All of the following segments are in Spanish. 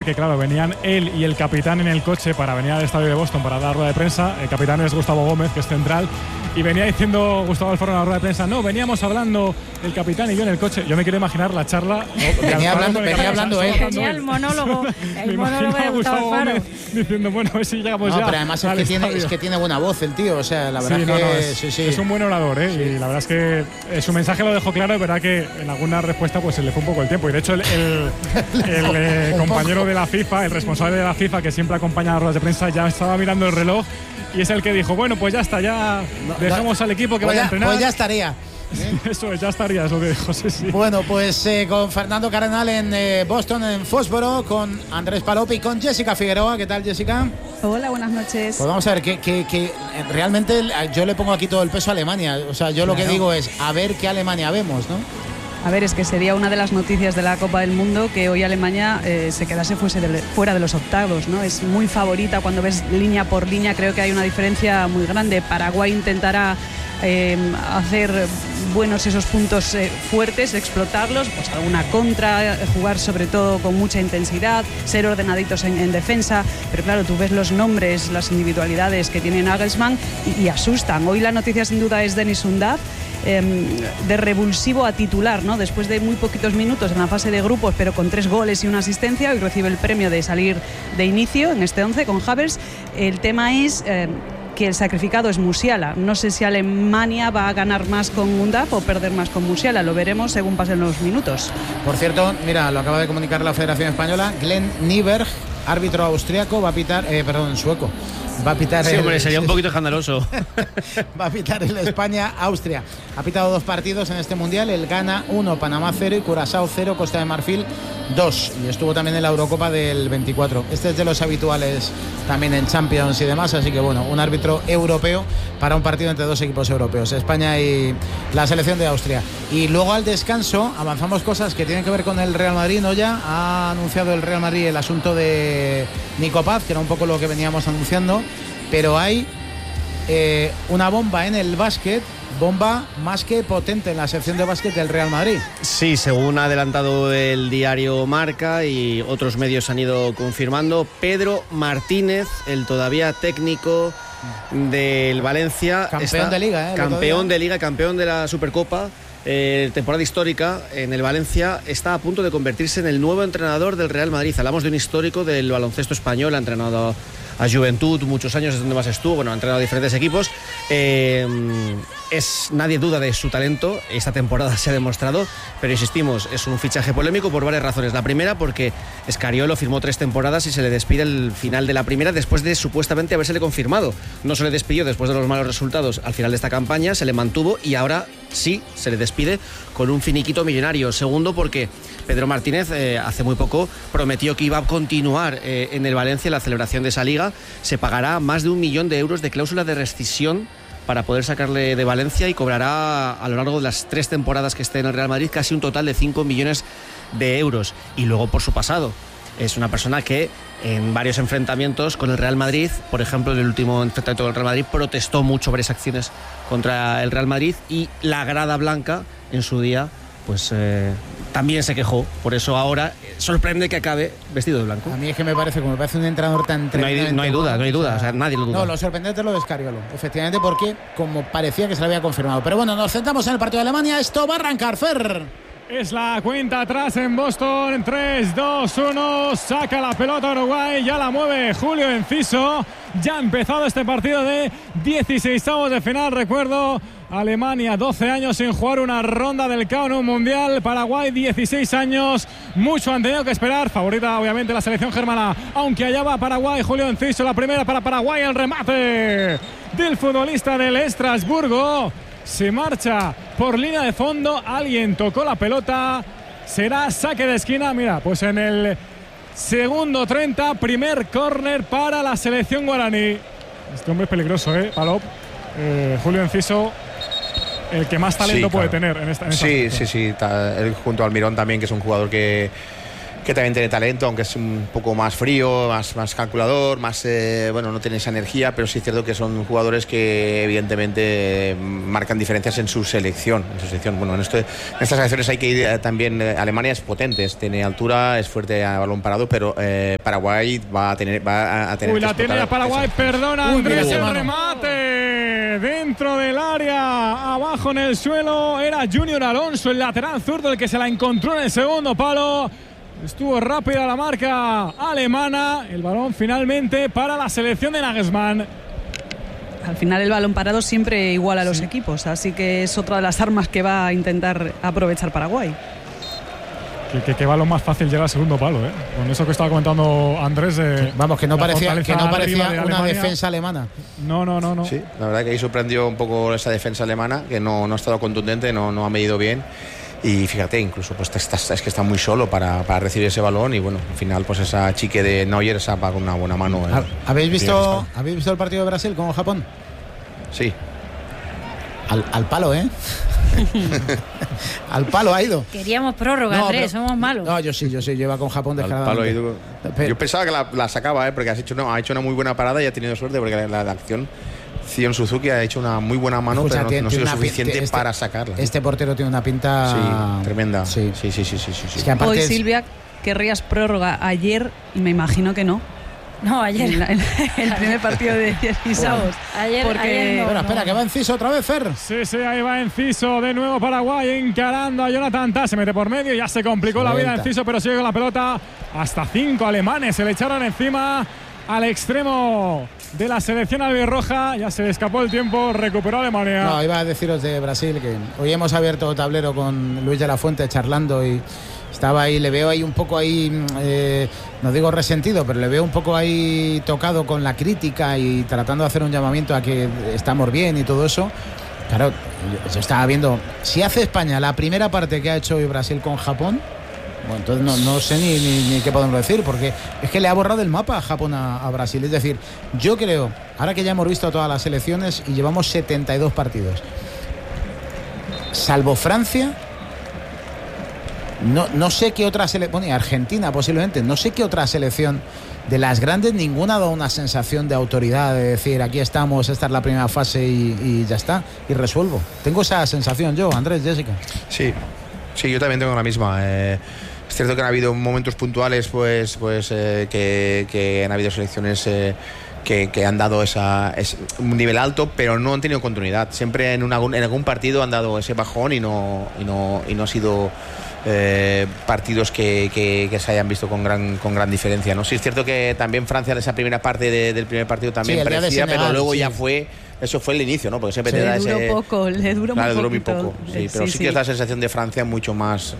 que claro, venían él y el capitán en el coche para venir al estadio de Boston para dar rueda de prensa. El capitán es Gustavo Gómez, que es central, y venía diciendo Gustavo Alfaro en la rueda de prensa, no, veníamos hablando el capitán y yo en el coche. Yo me quiero imaginar la charla. Venía hablando él. Tenía el monólogo de Gustavo Alfaro. Diciendo, bueno, a ver si llegamos ya. Pero además es que tiene buena voz el tío, o sea, la verdad es un buen orador, ¿eh? Sí. Y la verdad es que su mensaje lo dejó claro, es verdad que en alguna respuesta pues se le fue un poco el tiempo. Y de hecho el compañero de la FIFA, el responsable de la FIFA, que siempre acompaña a las ruedas de prensa, ya estaba mirando el reloj y es el que dijo, bueno, pues ya está, ya dejamos al equipo que vaya a entrenar. Pues ya estaría. Eso es, ya estaría, es lo que dijo. Sí. Bueno, pues con Fernando Cardenal en Boston, en Fósforo, con Andrés Palop y con Jessica Figueroa. ¿Qué tal, Jessica? Hola, buenas noches. Pues vamos a ver, que realmente yo le pongo aquí todo el peso a Alemania. O sea, yo lo que digo es, a ver qué Alemania vemos, ¿no? A ver, es que sería una de las noticias de la Copa del Mundo que hoy Alemania se quedase fuera de los octavos, ¿no? Es muy favorita cuando ves línea por línea, creo que hay una diferencia muy grande. Paraguay intentará hacer buenos esos puntos fuertes, explotarlos, pues alguna contra, jugar sobre todo con mucha intensidad, ser ordenaditos en defensa, pero claro, tú ves los nombres, las individualidades que tiene Nagelsmann y asustan. Hoy la noticia sin duda es Denis Undav, de revulsivo a titular, ¿no? Después de muy poquitos minutos en la fase de grupos, pero con 3 goles y una asistencia, hoy recibe el premio de salir de inicio en este 11 con Havertz. El tema es que el sacrificado es Musiala. No sé si Alemania va a ganar más con Undav o perder más con Musiala. Lo veremos según pasen los minutos. Por cierto, mira, lo acaba de comunicar la Federación Española. Glenn Nyberg, árbitro austriaco, va a pitar, sueco. Va a pitar sería un poquito escandaloso. Va a pitar el España-Austria. Ha pitado 2 partidos en este Mundial. El Ghana 1, Panamá 0 y Curazao 0, Costa de Marfil 2. Y estuvo también en la Eurocopa del 24. Este es de los habituales también en Champions y demás. Así que bueno, un árbitro europeo para un partido entre 2 equipos europeos, España y la selección de Austria. Y luego al descanso avanzamos cosas que tienen que ver con el Real Madrid, ¿no? Ya ha anunciado el Real Madrid el asunto de Nico Paz, que era un poco lo que veníamos anunciando. Pero hay una bomba en el básquet, bomba más que potente en la sección de básquet del Real Madrid. Sí, según ha adelantado el diario Marca y otros medios han ido confirmando, Pedro Martínez, el todavía técnico del Valencia, campeón de liga, campeón de la Supercopa, temporada histórica en el Valencia, está a punto de convertirse en el nuevo entrenador del Real Madrid. Hablamos de un histórico del baloncesto español, ha entrenado a Juventud muchos años, es donde más estuvo, bueno, ha entrenado a diferentes equipos. Nadie duda de su talento, esta temporada se ha demostrado, pero insistimos, es un fichaje polémico por varias razones. La primera, porque Scariolo firmó 3 temporadas y se le despide al final de la primera después de supuestamente habérsele confirmado. No se le despidió después de los malos resultados al final de esta campaña, se le mantuvo y ahora sí se le despide con un finiquito millonario. Segundo, porque Pedro Martínez hace muy poco prometió que iba a continuar en el Valencia la celebración de esa liga. Se pagará más de 1 millón de euros de cláusula de rescisión para poder sacarle de Valencia y cobrará a lo largo de las 3 temporadas que esté en el Real Madrid casi un total de 5 millones de euros. Y luego por su pasado. Es una persona que en varios enfrentamientos con el Real Madrid, por ejemplo en el último enfrentamiento con el Real Madrid, protestó mucho varias acciones contra el Real Madrid y la grada blanca en su día pues también se quejó. Por eso ahora sorprende que acabe vestido de blanco. A mí es que me parece un entrenador tan tremendo. No hay duda, o sea, nadie lo duda. No, lo sorprendente es lo de Scariolo, efectivamente, porque como parecía que se lo había confirmado. Pero bueno, nos centramos en el partido de Alemania. Esto va a arrancar, Fer. Es la cuenta atrás en Boston. 3, 2, 1. Saca la pelota Uruguay. Ya la mueve Julio Enciso. Ya ha empezado este partido de 16avos de final. Recuerdo, Alemania 12 años sin jugar una ronda del KO en un mundial. Paraguay 16 años. Mucho han tenido que esperar. Favorita obviamente la selección germana. Aunque allá va Paraguay. Julio Enciso, la primera para Paraguay. El remate del futbolista del Estrasburgo. Se marcha por línea de fondo. Alguien tocó la pelota. Será saque de esquina. Mira, pues en el segundo 30, primer córner para la selección guaraní. Este hombre es peligroso, Palop. Julio Enciso, el que más talento puede tener en esta sí. Él junto a Almirón también, que es un jugador que que también tiene talento, aunque es un poco más frío, más calculador, más no tiene esa energía, pero sí es cierto que son jugadores que evidentemente marcan diferencias en su selección. Bueno, en estas selecciones hay que ir también. Alemania es potente, tiene altura, es fuerte a balón parado, pero Paraguay va a tener que la tiene Paraguay, perdona Andrés, el remate dentro del área, abajo en el suelo, era Junior Alonso, el lateral zurdo, el que se la encontró en el segundo palo. Estuvo rápida la marca alemana. El balón finalmente para la selección de Nagelsmann. Al final el balón parado siempre iguala a los equipos, así que es otra de las armas que va a intentar aprovechar Paraguay. Qué balón más fácil llega al segundo palo, ¿eh? Con eso que estaba comentando Andrés. Vamos, que no parecía una defensa alemana. No. Sí, la verdad que ahí sorprendió un poco esa defensa alemana, que no ha estado contundente, no ha medido bien. Y fíjate, incluso pues es que está muy solo para recibir ese balón, y bueno, al final pues esa chique de Neuer sapa con una buena mano. ¿Habéis visto el partido de Brasil con Japón? Sí. Al palo, ¿eh? Al palo ha ido. Queríamos prórroga, Andrés, somos malos. No, yo iba con Japón descaradamente. Yo pensaba que la sacaba, porque ha hecho una muy buena parada y ha tenido suerte, porque la acción Zion Suzuki ha hecho una muy buena mano, pero no ha sido suficiente para sacarla. Este portero tiene una pinta tremenda. Sí. Es que hoy, Silvia, querrías prórroga ayer y me imagino que no. No, ayer. El primer partido de Pisavos. Ayer no. Espera, que va Enciso otra vez, Fer. Sí, ahí va Enciso de nuevo Paraguay, encarando a Jonathan Tah. Se mete por medio, ya se complicó la vida Enciso, pero sigue con la pelota. Hasta 5 alemanes se le echaron encima al extremo de la selección albirroja. Ya se le escapó el tiempo, recuperó Alemania. No, iba a deciros de Brasil que hoy hemos abierto tablero con Luis de la Fuente charlando, y estaba ahí, le veo ahí un poco ahí, no digo resentido, pero le veo un poco ahí tocado con la crítica y tratando de hacer un llamamiento a que estamos bien y todo eso. Claro, yo estaba viendo, si hace España la primera parte que ha hecho hoy Brasil con Japón, bueno, entonces no sé ni qué podemos decir, porque es que le ha borrado el mapa a Japón a Brasil. Es decir, yo creo, ahora que ya hemos visto todas las selecciones y llevamos 72 partidos, salvo Francia, no sé qué otra selección, bueno, Argentina posiblemente, no sé qué otra selección de las grandes, ninguna ha dado una sensación de autoridad, de decir aquí estamos, esta es la primera fase y ya está, y resuelvo. Tengo esa sensación yo, Andrés, Jessica. Sí, yo también tengo la misma. Es cierto que han habido momentos puntuales que han habido selecciones que han dado un nivel alto, pero no han tenido continuidad. Siempre en algún partido han dado ese bajón y no ha sido partidos que se hayan visto con gran diferencia, ¿no? Sí, es cierto que también Francia en esa primera parte del primer partido también parecía, pero luego ya fue. Eso fue el inicio, ¿no? Porque siempre te da ese. Le duró muy poco. Sí, pero sí que es la sensación de Francia mucho más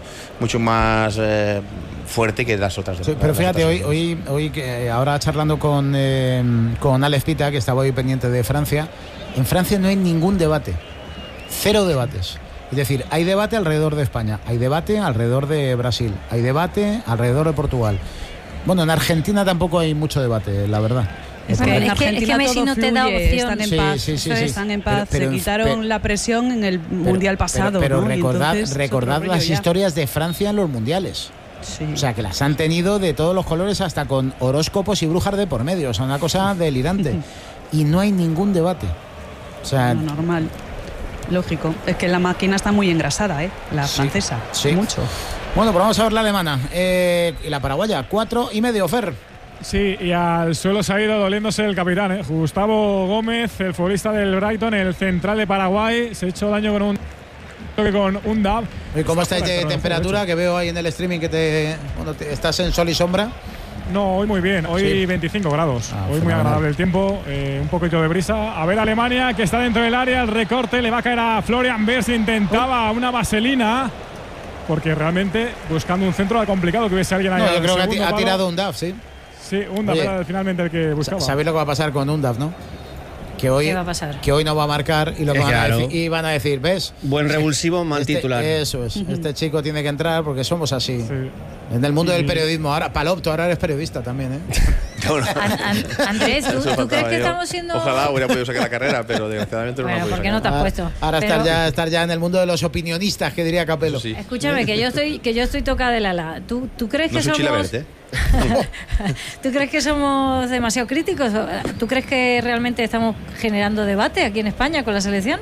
fuerte que las otras. Sí, pero fíjate, hoy que ahora charlando con Alex Pita, que estaba hoy pendiente de Francia, en Francia no hay ningún debate. 0 debates. Es decir, hay debate alrededor de España, hay debate alrededor de Brasil, hay debate alrededor de Portugal. Bueno, en Argentina tampoco hay mucho debate, la verdad. Es que Messi no te da opción. Están en paz. Sí. Están en paz. Se quitaron la presión en el Mundial pasado. Pero ¿no? recordad las historias de Francia en los mundiales. Sí. O sea, que las han tenido de todos los colores, hasta con horóscopos y brujas de por medio. O sea, una cosa delirante. Y no hay ningún debate. O sea, normal. Lógico. Es que la máquina está muy engrasada, la francesa. Sí. Mucho. Bueno, pues vamos a ver la alemana. Y la paraguaya, 4,5, Fer. Sí, y al suelo se ha ido doliéndose el capitán, Gustavo Gómez, el futbolista del Brighton, el central de Paraguay. Se ha hecho daño con un DAB. ¿Y cómo estáis de temperatura? Que veo ahí en el streaming que estás en sol y sombra. No, hoy muy bien, hoy 25 grados. Hoy muy agradable el tiempo, un poquito de brisa. A ver Alemania, que está dentro del área, el recorte le va a caer a Florian Wirtz. Intentaba una vaselina, porque realmente buscando un centro complicado que hubiese alguien ahí. No, yo creo que ha tirado un DAF, sí. Sí, Undav era finalmente el que buscaba. ¿Sabéis lo que va a pasar con Undav, no? Que hoy, ¿qué va a pasar? Que hoy no va a marcar y lo que van a decir, ¿ves? Buen revulsivo, mal titular. Eso es. Este chico tiene que entrar porque somos así. Sí. En el mundo del periodismo. Ahora, Palop, tú ahora eres periodista también, ¿eh? Andrés, ¿tú crees que estamos siendo...? Ojalá hubiera podido sacar la carrera, pero desgraciadamente no la Bueno, puedo ¿por qué no te has puesto? Ahora estar ya en el mundo de los opinionistas, que diría Capello. Sí. Escúchame, que yo estoy tocada del ala. ¿Tú crees que No soy somos...? Chilavert, ¿Tú crees que somos demasiado críticos? ¿Tú crees que realmente estamos generando debate aquí en España con la selección?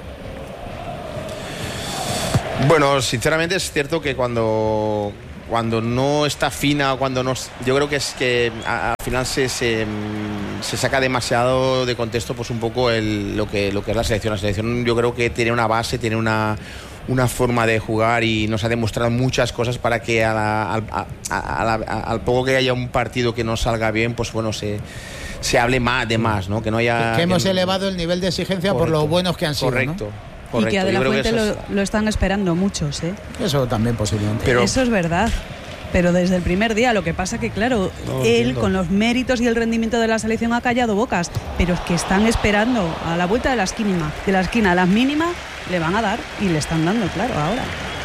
Bueno, sinceramente es cierto que cuando no está fina, yo creo que es que al final se saca demasiado de contexto, pues un poco lo que es la selección. La selección yo creo que tiene una base, tiene una forma de jugar y nos ha demostrado muchas cosas para que al poco que haya un partido que no salga bien, pues bueno, se hable más, ¿no? Que no haya... Que hemos elevado el nivel de exigencia. Correcto. Por lo buenos que han sido, correcto. ¿no? Y que a De la Fuente lo están esperando muchos, ¿eh? Eso también posiblemente. Pero eso es verdad. Pero desde el primer día, lo que pasa que, claro, él con los méritos y el rendimiento de la selección ha callado bocas, pero es que están esperando a la vuelta de la esquina, a las mínimas le van a dar y le están dando, claro, ahora.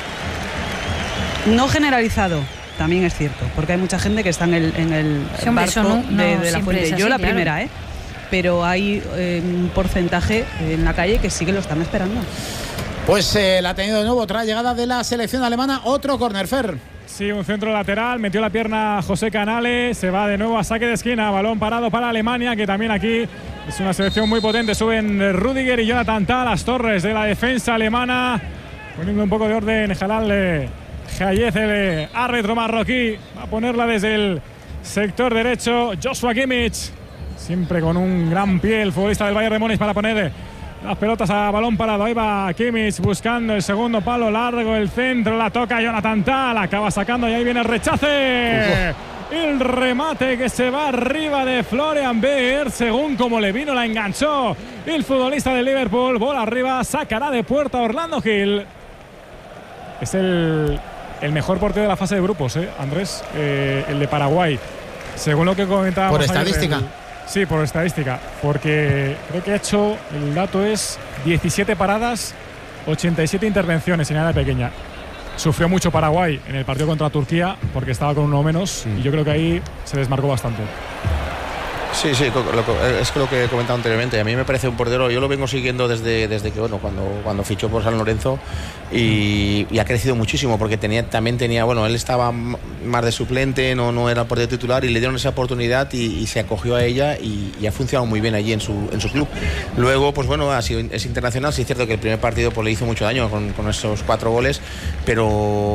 No generalizado, también es cierto, porque hay mucha gente que está en el barco de la Fuente. Yo la primera, pero hay un porcentaje en la calle que sí que lo están esperando. Pues la ha tenido de nuevo otra llegada de la selección alemana, otro córner, Fer. Sí, un centro lateral, metió la pierna José Canales, se va de nuevo a saque de esquina, balón parado para Alemania, que también aquí es una selección muy potente. Suben Rüdiger y Jonathan Tah, las torres de la defensa alemana, poniendo un poco de orden. Jalal Hayez, el árbitro marroquí, va a ponerla desde el sector derecho. Joshua Kimmich, siempre con un gran pie el futbolista del Bayern de Múnich para poner las pelotas a balón parado. Ahí va Kimmich buscando el segundo palo largo, el centro, la toca Jonathan Tah, la acaba sacando y ahí viene el rechace. El remate que se va arriba de Florian Wirtz, según como le vino la enganchó el futbolista de Liverpool. Bola arriba, sacará de puerta Orlando Gil. Es el mejor portero de la fase de grupos, Andrés, el de Paraguay, según lo que comentábamos. Por estadística. Sí, por estadística, porque creo que ha hecho, el dato es 17 paradas, 87 intervenciones en área pequeña. Sufrió mucho Paraguay en el partido contra Turquía porque estaba con uno menos y yo creo que ahí se desmarcó bastante. Sí, es lo que he comentado anteriormente. A mí me parece un portero, yo lo vengo siguiendo desde que cuando fichó por San Lorenzo y ha crecido muchísimo porque también tenía, él estaba más de suplente, no era portero titular y le dieron esa oportunidad y se acogió a ella y ha funcionado muy bien allí en su club. Luego, pues es internacional, sí es cierto que el primer partido pues le hizo mucho daño con esos 4 goles, pero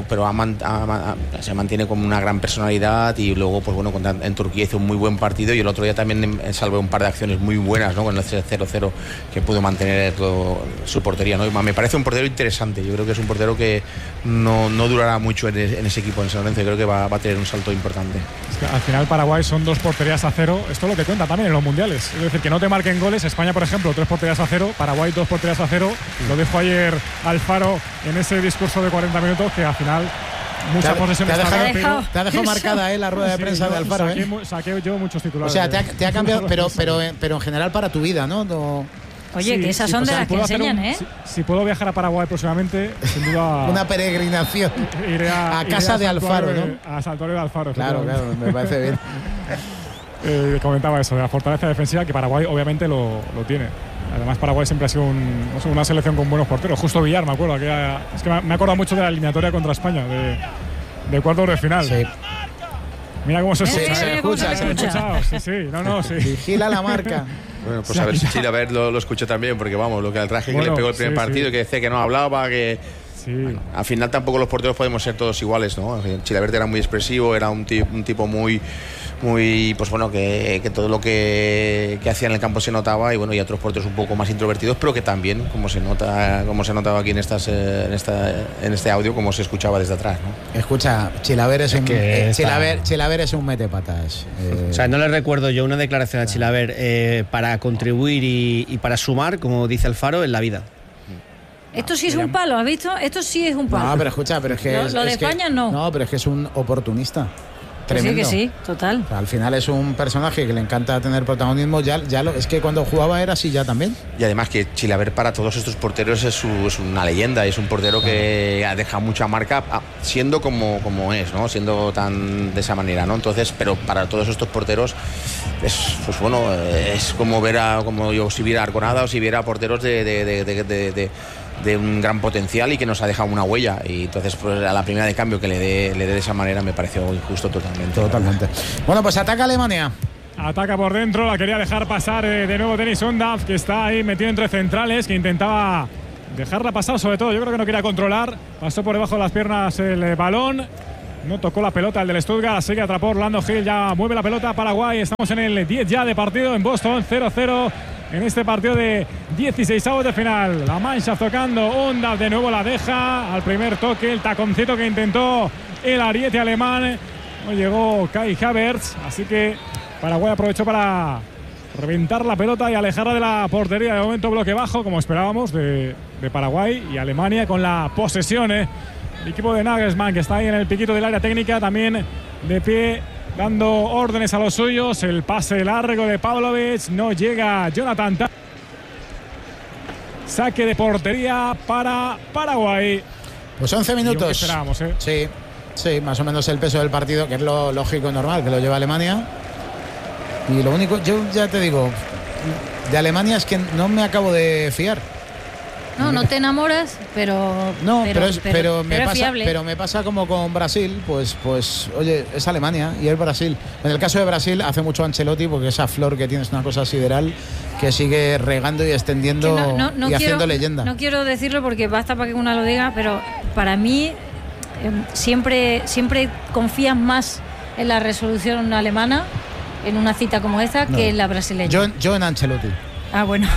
se mantiene como una gran personalidad y luego, pues en Turquía hizo un muy buen partido y el otro día también salvó un par de acciones muy buenas, ¿no? Con el 0-0 que pudo mantener su portería, ¿no? Me parece un portero interesante. Yo creo que es un portero que no durará mucho en ese equipo en San Lorenzo. Yo creo que va a tener un salto importante. Es que al final Paraguay son 2 porterías a 0. Esto es lo que cuenta también en los mundiales. Es decir, que no te marquen goles. España, por ejemplo, 3 porterías a 0. Paraguay 2 porterías a 0. Lo dijo ayer Alfaro en ese discurso de 40 minutos que al final mucha posesión. Te ha dejado marcada la rueda de prensa de Alfaro. Saqué yo muchos titulares. O sea, te ha cambiado, pero en general para tu vida, ¿no? Oye, sí, que esas son de las que enseñan, Si puedo viajar a Paraguay próximamente, sin duda. Una peregrinación. Iré a casa de Alfaro, ¿no? A Santuario de Alfaro. Claro, me parece bien. Comentaba eso, de la fortaleza defensiva, que Paraguay obviamente lo tiene. Además, Paraguay siempre ha sido una selección con buenos porteros. Justo Villar, me acuerdo. Es que me acuerdo mucho de la eliminatoria contra España, de cuartos de final. Sí. Mira cómo se escucha. Se escucha. Sí. Vigila la marca. Bueno, pues a ver si Chilavert lo escucha también, porque lo que al traje que le pegó el primer partido, que decía que no hablaba, que... Sí. Bueno, al final tampoco los porteros podemos ser todos iguales, ¿no? Chilavert era muy expresivo, era un tipo muy pues que todo lo que hacía en el campo se notaba y y otros porteros un poco más introvertidos, pero que también como se notaba aquí en este audio, como se escuchaba desde atrás, ¿no? Escucha, Chilavert es un metepatas. O sea, no le recuerdo yo una declaración a Chilavert para contribuir y para sumar, como dice Alfaro, en la vida. Esto sí es un palo, ¿has visto? Esto sí es un palo. No, pero escucha, pero es que... Lo de España no. No, pero es que es un oportunista. tremendo. Que sí, total. O sea, al final es un personaje que le encanta tener protagonismo. Es que cuando jugaba era así ya también. Y además que Chilavert para todos estos porteros es una leyenda, es un portero que ha dejado mucha marca siendo como es, ¿no? Siendo tan de esa manera, ¿no? Entonces, pero para todos estos porteros es, pues bueno, es como como yo si viera Arconada o si viera porteros de un gran potencial y que nos ha dejado una huella, y entonces pues a la primera de cambio que le dé de esa manera me pareció injusto totalmente. Bueno, pues ataca Alemania. Ataca por dentro, la quería dejar pasar de nuevo Dennis Undav, que está ahí metido entre centrales, que intentaba dejarla pasar, sobre todo yo creo que no quería controlar, pasó por debajo de las piernas el balón, no tocó la pelota el del Stuttgart, así que atrapó Orlando Hill, ya mueve la pelota Paraguay, estamos en el 10 ya de partido en Boston, 0-0 en este partido de 16avos de final. La Mannschaft tocando, Undav de nuevo la deja al primer toque, el taconcito que intentó el ariete alemán, no llegó Kai Havertz, así que Paraguay aprovechó para reventar la pelota y alejarla de la portería. De momento bloque bajo, como esperábamos, de Paraguay, y Alemania con la posesión. El equipo de Nagelsmann, que está ahí en el piquito del área técnica, también de pie, dando órdenes a los suyos. El pase largo de Pavlovic, no llega Jonathan. Saque de portería para Paraguay. Pues 11 minutos. Esperábamos, Sí, más o menos el peso del partido, que es lo lógico y normal, que lo lleva Alemania. Y lo único, yo ya te digo, de Alemania es que no me acabo de fiar. No te enamoras, pero me pasa como con Brasil, pues oye, es Alemania y es Brasil. En el caso de Brasil hace mucho Ancelotti, porque esa flor que tiene es una cosa sideral que sigue regando y extendiendo y haciendo leyenda. No quiero decirlo porque basta para que una lo diga, pero para mí siempre confías más en la resolución alemana en una cita como esta que en la brasileña. Yo en Ancelotti. Ah, bueno.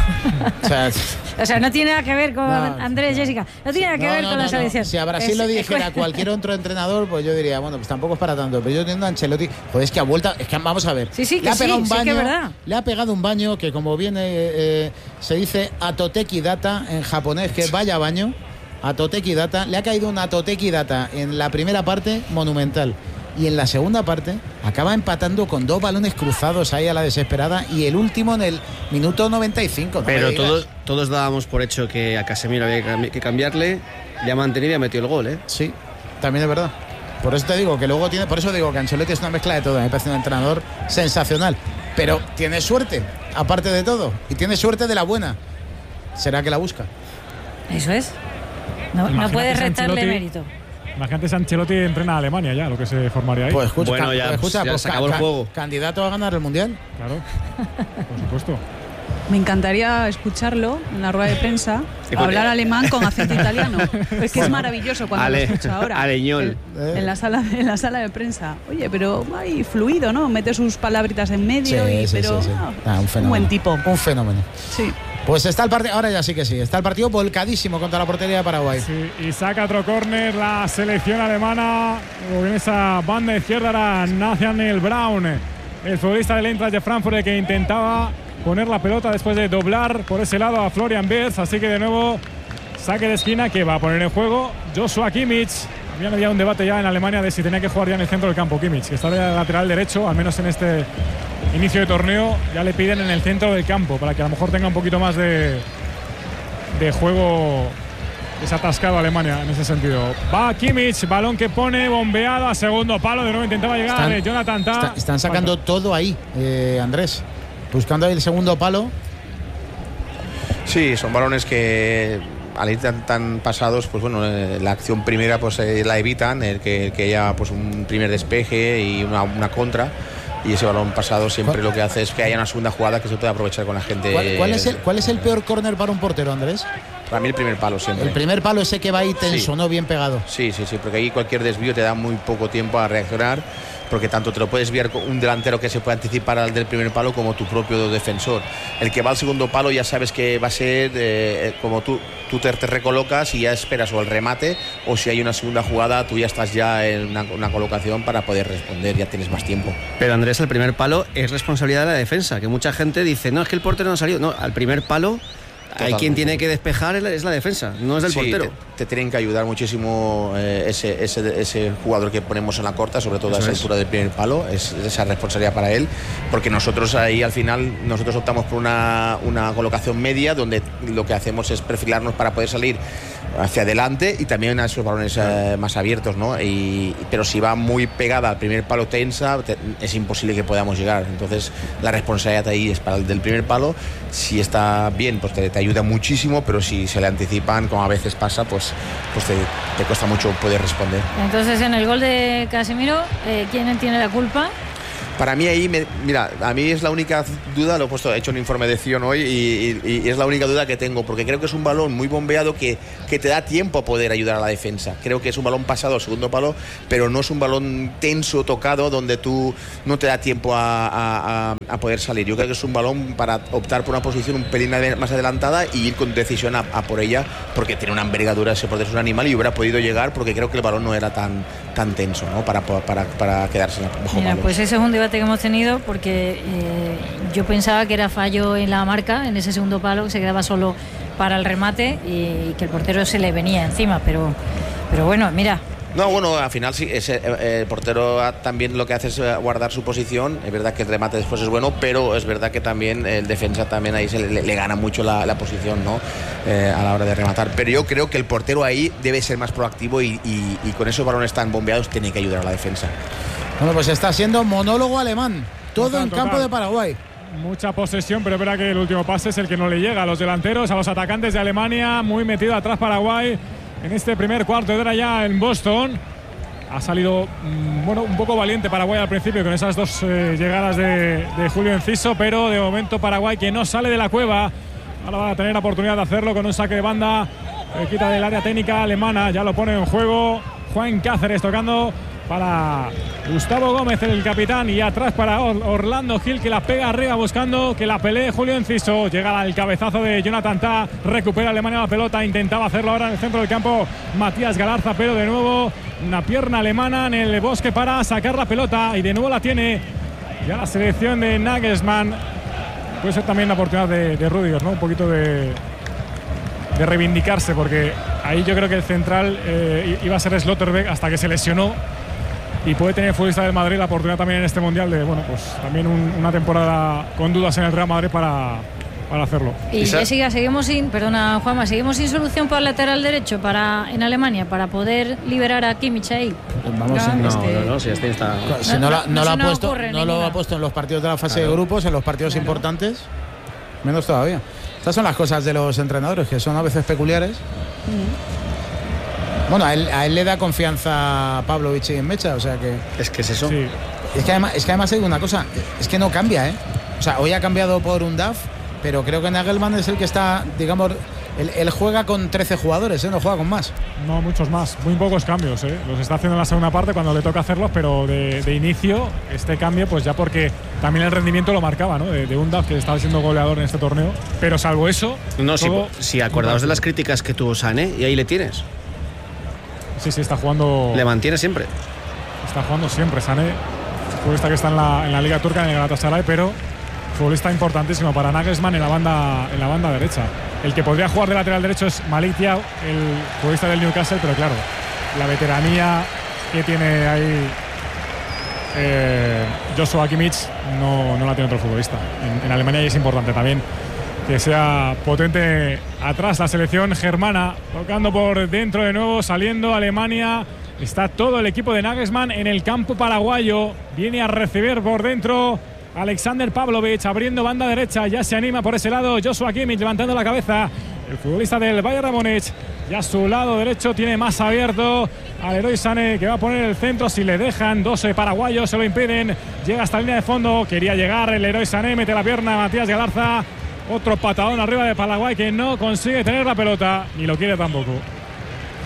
O sea, no tiene nada que ver con Andrés, Jessica. No tiene nada que ver con la selección. Si a Brasil lo dijera cualquier otro entrenador, pues yo diría, bueno, pues tampoco es para tanto. Pero yo entiendo a Ancelotti, joder, es que ha vuelto, es que vamos a ver. Sí, le ha pegado un baño, que es verdad. Le ha pegado un baño que, como viene, se dice atoteki data en japonés, que vaya baño. Atoteki data. Le ha caído un atoteki data en la primera parte monumental. Y en la segunda parte acaba empatando con 2 balones cruzados ahí a la desesperada, y el último en el minuto 95. Pero todos dábamos por hecho que a Casemiro había que cambiarle, ya ha mantenido y ha metido el gol, ¿eh? Sí, también es verdad. Por eso te digo que luego tiene, por eso digo que Ancelotti es una mezcla de todo. Me parece un entrenador sensacional, pero tiene suerte, aparte de todo, y tiene suerte de la buena. ¿Será que la busca? Eso es. No puedes restarle mérito. Imagínate si Ancelotti entrena a Alemania ya, lo que se formaría ahí. Pues escucha, bueno, ya se acabó el juego. Candidato a ganar el Mundial. Claro, por supuesto. Me encantaría escucharlo en la rueda de prensa, hablar alemán con acento italiano. Es que es maravilloso cuando lo escucho ahora. Aleñol. En la sala de prensa. Oye, pero hay fluido, ¿no? Mete sus palabritas en medio sí. Un buen tipo. Un fenómeno. Sí. Pues está el partido, ahora ya sí que sí, está el partido volcadísimo contra la portería de Paraguay. Sí, y saca otro córner la selección alemana. En esa banda izquierda era Nathaniel Brown, el futbolista del Eintracht de Frankfurt, que intentaba poner la pelota después de doblar por ese lado a Florian Wirtz. Así que de nuevo saque de esquina que va a poner en juego Joshua Kimmich. Había un debate ya en Alemania de si tenía que jugar ya en el centro del campo Kimmich, que está de lateral derecho, al menos en este inicio de torneo. Ya le piden en el centro del campo para que a lo mejor tenga un poquito más de juego desatascado Alemania en ese sentido. Va Kimmich, balón que pone bombeado a segundo palo, de nuevo intentaba llegar Jonathan Tah. Están sacando todo ahí, Andrés, buscando ahí el segundo palo. Sí, son balones que al ir tan pasados, pues bueno, la acción primera pues la evitan, el que haya pues un primer despeje y una contra, y ese balón pasado siempre lo que hace es que haya una segunda jugada que se pueda aprovechar con la gente. ¿Cuál es el peor córner para un portero, Andrés? Para mí el primer palo siempre. El primer palo, ese que va ahí tenso, ¿no? Bien pegado. Sí, porque ahí cualquier desvío te da muy poco tiempo a reaccionar, porque tanto te lo puedes desviar con un delantero que se puede anticipar al del primer palo como tu propio defensor. El que va al segundo palo ya sabes que va a ser como tú te recolocas y ya esperas o el remate, o si hay una segunda jugada tú ya estás ya en una colocación para poder responder, ya tienes más tiempo. Pero Andrés, el primer palo es responsabilidad de la defensa, que mucha gente dice, no, es que el portero no ha salido. No, al primer palo Hay quien tiene que despejar es la defensa, no es del portero. Te tienen que ayudar muchísimo ese jugador que ponemos en la corta, sobre todo a esa altura del primer palo, es esa responsabilidad para él, porque nosotros ahí al final optamos por una colocación media donde lo que hacemos es perfilarnos para poder salir hacia adelante y también a esos balones más abiertos, ¿no? Pero si va muy pegada al primer palo tensa, es imposible que podamos llegar. Entonces la responsabilidad ahí es para el del primer palo. Si está bien, pues te ayuda muchísimo, pero si se le anticipan, como a veces pasa, pues te cuesta mucho poder responder. Entonces, en el gol de Casemiro, ¿quién tiene la culpa? Para mí ahí, mira, a mí es la única duda, he hecho un informe de Zion hoy y es la única duda que tengo, porque creo que es un balón muy bombeado que te da tiempo a poder ayudar a la defensa. Creo que es un balón pasado al segundo palo, pero no es un balón tenso, tocado, donde tú no te da tiempo a poder salir. Yo creo que es un balón para optar por una posición un pelín más adelantada y ir con decisión a por ella, porque tiene una envergadura, ese portero es un animal y hubiera podido llegar, porque creo que el balón no era tan tenso, ¿no? para quedarse bajo Mira, palos. pues ese es un debate que hemos tenido, porque yo pensaba que era fallo en la marca, en ese segundo palo, que se quedaba solo para el remate y que el portero se le venía encima, pero bueno, mira. No, bueno, al final sí, el portero también lo que hace es guardar su posición. Es verdad que el remate después es bueno, pero es verdad que también el defensa también ahí se le gana mucho la posición, ¿no? A la hora de rematar. Pero yo creo que el portero ahí debe ser más proactivo y con esos balones tan bombeados tiene que ayudar a la defensa. Bueno, pues está siendo monólogo alemán. Todo en campo de Paraguay. Mucha posesión, pero es verdad que el último pase es el que no le llega a los delanteros, a los atacantes de Alemania. Muy metido atrás Paraguay en este primer cuarto de hora ya en Boston. Ha salido un poco valiente Paraguay al principio con esas dos llegadas de Julio Enciso, pero de momento Paraguay que no sale de la cueva. Ahora va a tener la oportunidad de hacerlo con un saque de banda, quita del área técnica alemana, ya lo pone en juego Juan Cáceres tocando para Gustavo Gómez, el capitán, y atrás para Orlando Gil, que la pega arriba buscando que la pelee Julio Enciso. Llega al cabezazo de Jonathan Tah, recupera Alemania la pelota, intentaba hacerlo ahora en el centro del campo Matías Galarza, pero de nuevo una pierna alemana en el bosque para sacar la pelota y de nuevo la tiene ya la selección de Nagelsmann. Puede ser también la oportunidad de Rüdiger, ¿no? Un poquito de reivindicarse, porque ahí yo creo que el central iba a ser Slotterbeck hasta que se lesionó. Y puede tener el futbolista del Madrid la oportunidad también en este Mundial de, pues también una temporada con dudas en el Real Madrid para hacerlo. Y Jessica, seguimos sin solución para el lateral derecho en Alemania para poder liberar a Kimmich ahí. Vamos, si este está... Si no lo ha puesto en los partidos de la fase de grupos, en los partidos importantes, menos todavía. Estas son las cosas de los entrenadores, que son a veces peculiares. Bueno, a él le da confianza Pavlovich y en Mecha, o sea que... Es que es eso. Sí. Es que además hay una cosa, es que no cambia, ¿eh? O sea, hoy ha cambiado por un DAF, pero creo que Nagelmann es el que está, digamos, él juega con 13 jugadores, ¿eh? No juega con más. No, muchos más, muy pocos cambios, ¿eh? Los está haciendo en la segunda parte cuando le toca hacerlos, pero de inicio, este cambio, pues ya porque también el rendimiento lo marcaba, ¿no? De un DAF que estaba siendo goleador en este torneo, pero salvo eso... No, si acordaos de las críticas que tuvo Sané, y ahí le tienes. Sí, está jugando... Le mantiene siempre. Está jugando siempre Sané, futbolista que está en la Liga Turca, en el Galatasaray, pero futbolista importantísimo para Nagelsmann en la banda derecha. El que podría jugar de lateral derecho es Malik Thiaw, el futbolista del Newcastle, pero claro, la veteranía que tiene ahí Joshua Kimmich no la tiene otro futbolista. En Alemania y es importante también que sea potente atrás la selección germana, tocando por dentro de nuevo, saliendo Alemania. Está todo el equipo de Nagelsmann en el campo paraguayo. Viene a recibir por dentro Alexander Pavlovich, abriendo banda derecha. Ya se anima por ese lado Joshua Kimmich, levantando la cabeza. El futbolista del Bayern de Múnich. Ya a su lado derecho tiene más abierto al Leroy Sané, que va a poner el centro. Si le dejan 12 paraguayos, se lo impiden. Llega hasta la línea de fondo. Quería llegar el Leroy Sané, mete la pierna Matías Galarza. Otro patadón arriba de Paraguay que no consigue tener la pelota, ni lo quiere tampoco.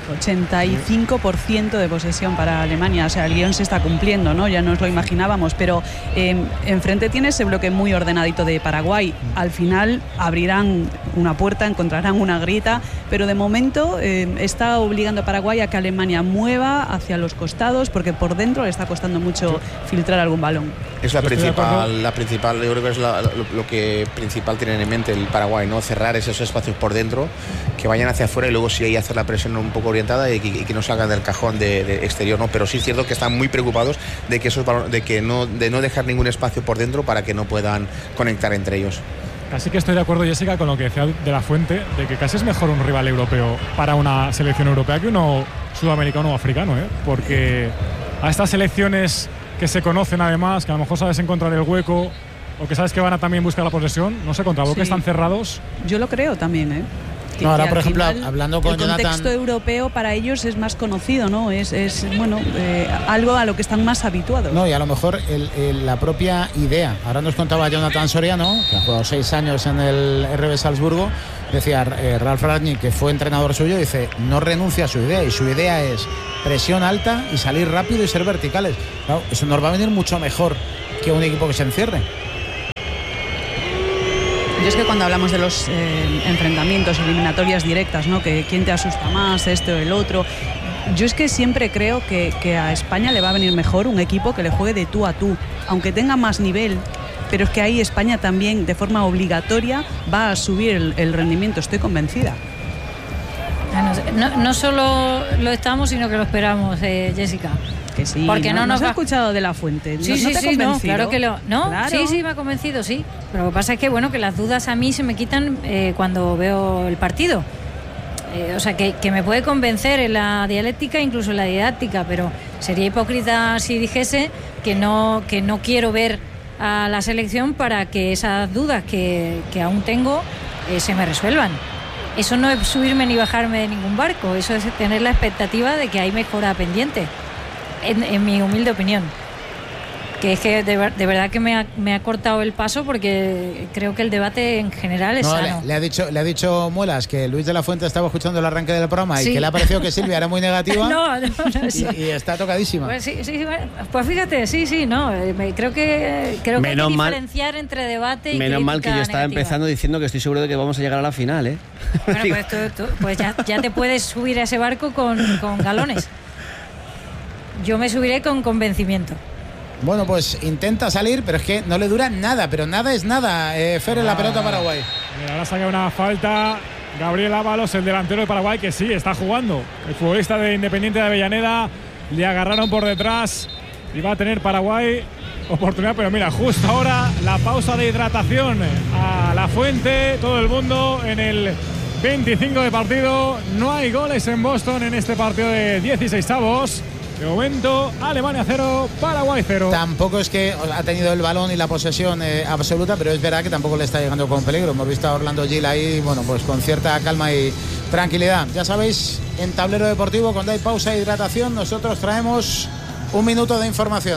85% de posesión para Alemania, o sea, el guión se está cumpliendo, ¿no? Ya nos lo imaginábamos, pero enfrente tiene ese bloque muy ordenadito de Paraguay. Al final abrirán una puerta, encontrarán una grieta, pero de momento está obligando a Paraguay a que Alemania mueva hacia los costados, porque por dentro le está costando mucho filtrar algún balón. Es la principal, yo creo que es lo que principal tienen en mente el Paraguay, ¿no? Cerrar esos espacios por dentro, que vayan hacia afuera y luego sí ahí hacer la presión un poco orientada y que no salgan del cajón de exterior, ¿no? Pero sí es cierto que están muy preocupados de no dejar ningún espacio por dentro para que no puedan conectar entre ellos. Así que estoy de acuerdo, Jessica, con lo que decía de la Fuente, de que casi es mejor un rival europeo para una selección europea que uno sudamericano o africano, ¿eh? Porque a estas selecciones que se conocen además, que a lo mejor sabes encontrar el hueco o que sabes que van a también buscar la posesión, no sé, contra bloques tan cerrados. Yo lo creo también, ¿eh? No, ahora, por ejemplo, hablando con Jonathan, el contexto europeo para ellos es más conocido, ¿no? Es algo a lo que están más habituados. No, y a lo mejor la propia idea. Ahora nos contaba Jonathan Soriano, que ha jugado 6 años en el RB Salzburgo, decía Ralf Rangnick, que fue entrenador suyo, dice, no renuncia a su idea, y su idea es presión alta y salir rápido y ser verticales. Claro, eso nos va a venir mucho mejor que un equipo que se encierre. Yo es que cuando hablamos de los enfrentamientos, eliminatorias directas, ¿no? Que quién te asusta más, este o el otro, yo es que siempre creo que a España le va a venir mejor un equipo que le juegue de tú a tú, aunque tenga más nivel, pero es que ahí España también de forma obligatoria va a subir el rendimiento, estoy convencida. No solo lo estamos, sino que lo esperamos, Jessica. Que sí, porque no nos has escuchado de la Fuente. Sí, ¿No te ha convencido? No, claro que lo. No, claro. Sí, me ha convencido, sí. Pero lo que pasa es que, bueno, que las dudas a mí se me quitan cuando veo el partido. O sea, que me puede convencer en la dialéctica, incluso en la didáctica, pero sería hipócrita si dijese que no quiero ver a la selección para que esas dudas que aún tengo se me resuelvan. Eso no es subirme ni bajarme de ningún barco, eso es tener la expectativa de que hay mejora pendiente. En mi humilde opinión, que es que de verdad que me ha cortado el paso, porque creo que el debate en general es sano. Le ha dicho Muelas que Luis de la Fuente estaba escuchando el arranque del programa y que le ha parecido que Silvia era muy negativa. No, y está tocadísima. Pues pues fíjate, creo que diferenciar entre debate y menos mal que yo estaba negativa. empezando diciendo que estoy seguro de que vamos a llegar a la final, ¿eh? Bueno, pues ya te puedes subir a ese barco con galones. Yo me subiré con convencimiento. Bueno, pues intenta salir, pero es que no le dura nada, pero nada es nada. Fer en la pelota Paraguay. Mira, ahora saca una falta Gabriel Ábalos, el delantero de Paraguay, que sí, está jugando. El futbolista de Independiente de Avellaneda, le agarraron por detrás y va a tener Paraguay oportunidad, pero mira, justo ahora la pausa de hidratación a la Fuente, todo el mundo en el 25 de partido. No hay goles en Boston en este partido de 16avos. De momento, Alemania 0, Paraguay 0. Tampoco es que ha tenido el balón y la posesión absoluta, pero es verdad que tampoco le está llegando con peligro. Hemos visto a Orlando Gil ahí, bueno, pues con cierta calma y tranquilidad. Ya sabéis, en Tablero Deportivo, cuando hay pausa e hidratación, nosotros traemos un minuto de información.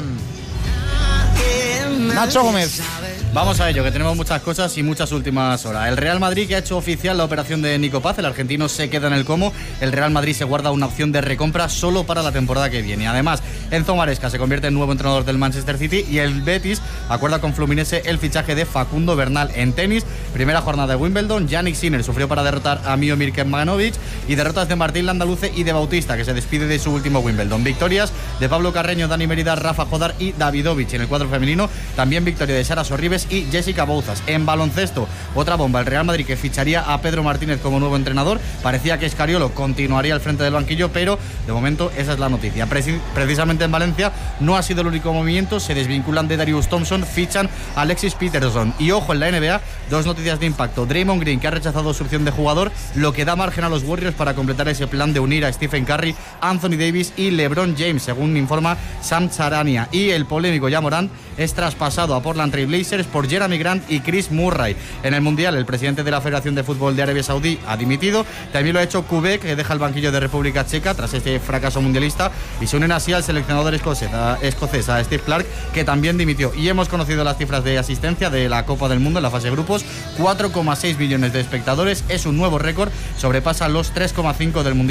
Nacho Gómez. Vamos a ello, que tenemos muchas cosas y muchas últimas horas. El Real Madrid, que ha hecho oficial la operación de Nico Paz, el argentino se queda en el Como. El Real Madrid se guarda una opción de recompra solo para la temporada que viene. Además, Enzo Maresca se convierte en nuevo entrenador del Manchester City y el Betis acuerda con Fluminense el fichaje de Facundo Bernal. En tenis, primera jornada de Wimbledon, Jannik Sinner sufrió para derrotar a Miomir Kecmanovic, y derrotas de Martín Landaluce y de Bautista, que se despide de su último Wimbledon. Victorias de Pablo Carreño, Dani Mérida, Rafa Jodar y Davidovich. En el cuadro femenino, también victoria de Sara Sorribes y Jessica Bouzas. En baloncesto, otra bomba, el Real Madrid, que ficharía a Pedro Martínez como nuevo entrenador. Parecía que Escariolo continuaría al frente del banquillo, pero de momento esa es la noticia. Precisamente en Valencia no ha sido el único movimiento, se desvinculan de Darius Thompson, fichan a Alexis Peterson. Y ojo, en la NBA, dos noticias de impacto. Draymond Green, que ha rechazado su opción de jugador, lo que da margen a los Warriors para completar ese plan de unir a Stephen Curry, Anthony Davis y LeBron James, según informa Sam Charania. Y el polémico Ja Morant es traspasado a Portland Trail Blazers por Jeremy Grant y Chris Murray. En el Mundial, el presidente de la Federación de Fútbol de Arabia Saudí ha dimitido. También lo ha hecho Kubek, que deja el banquillo de República Checa tras este fracaso mundialista, y se unen así al seleccionador escocés a Steve Clarke, que también dimitió. Y hemos conocido las cifras de asistencia de la Copa del Mundo en la fase de grupos: 4,6 millones de espectadores, es un nuevo récord, sobrepasa los 3,5 del Mundial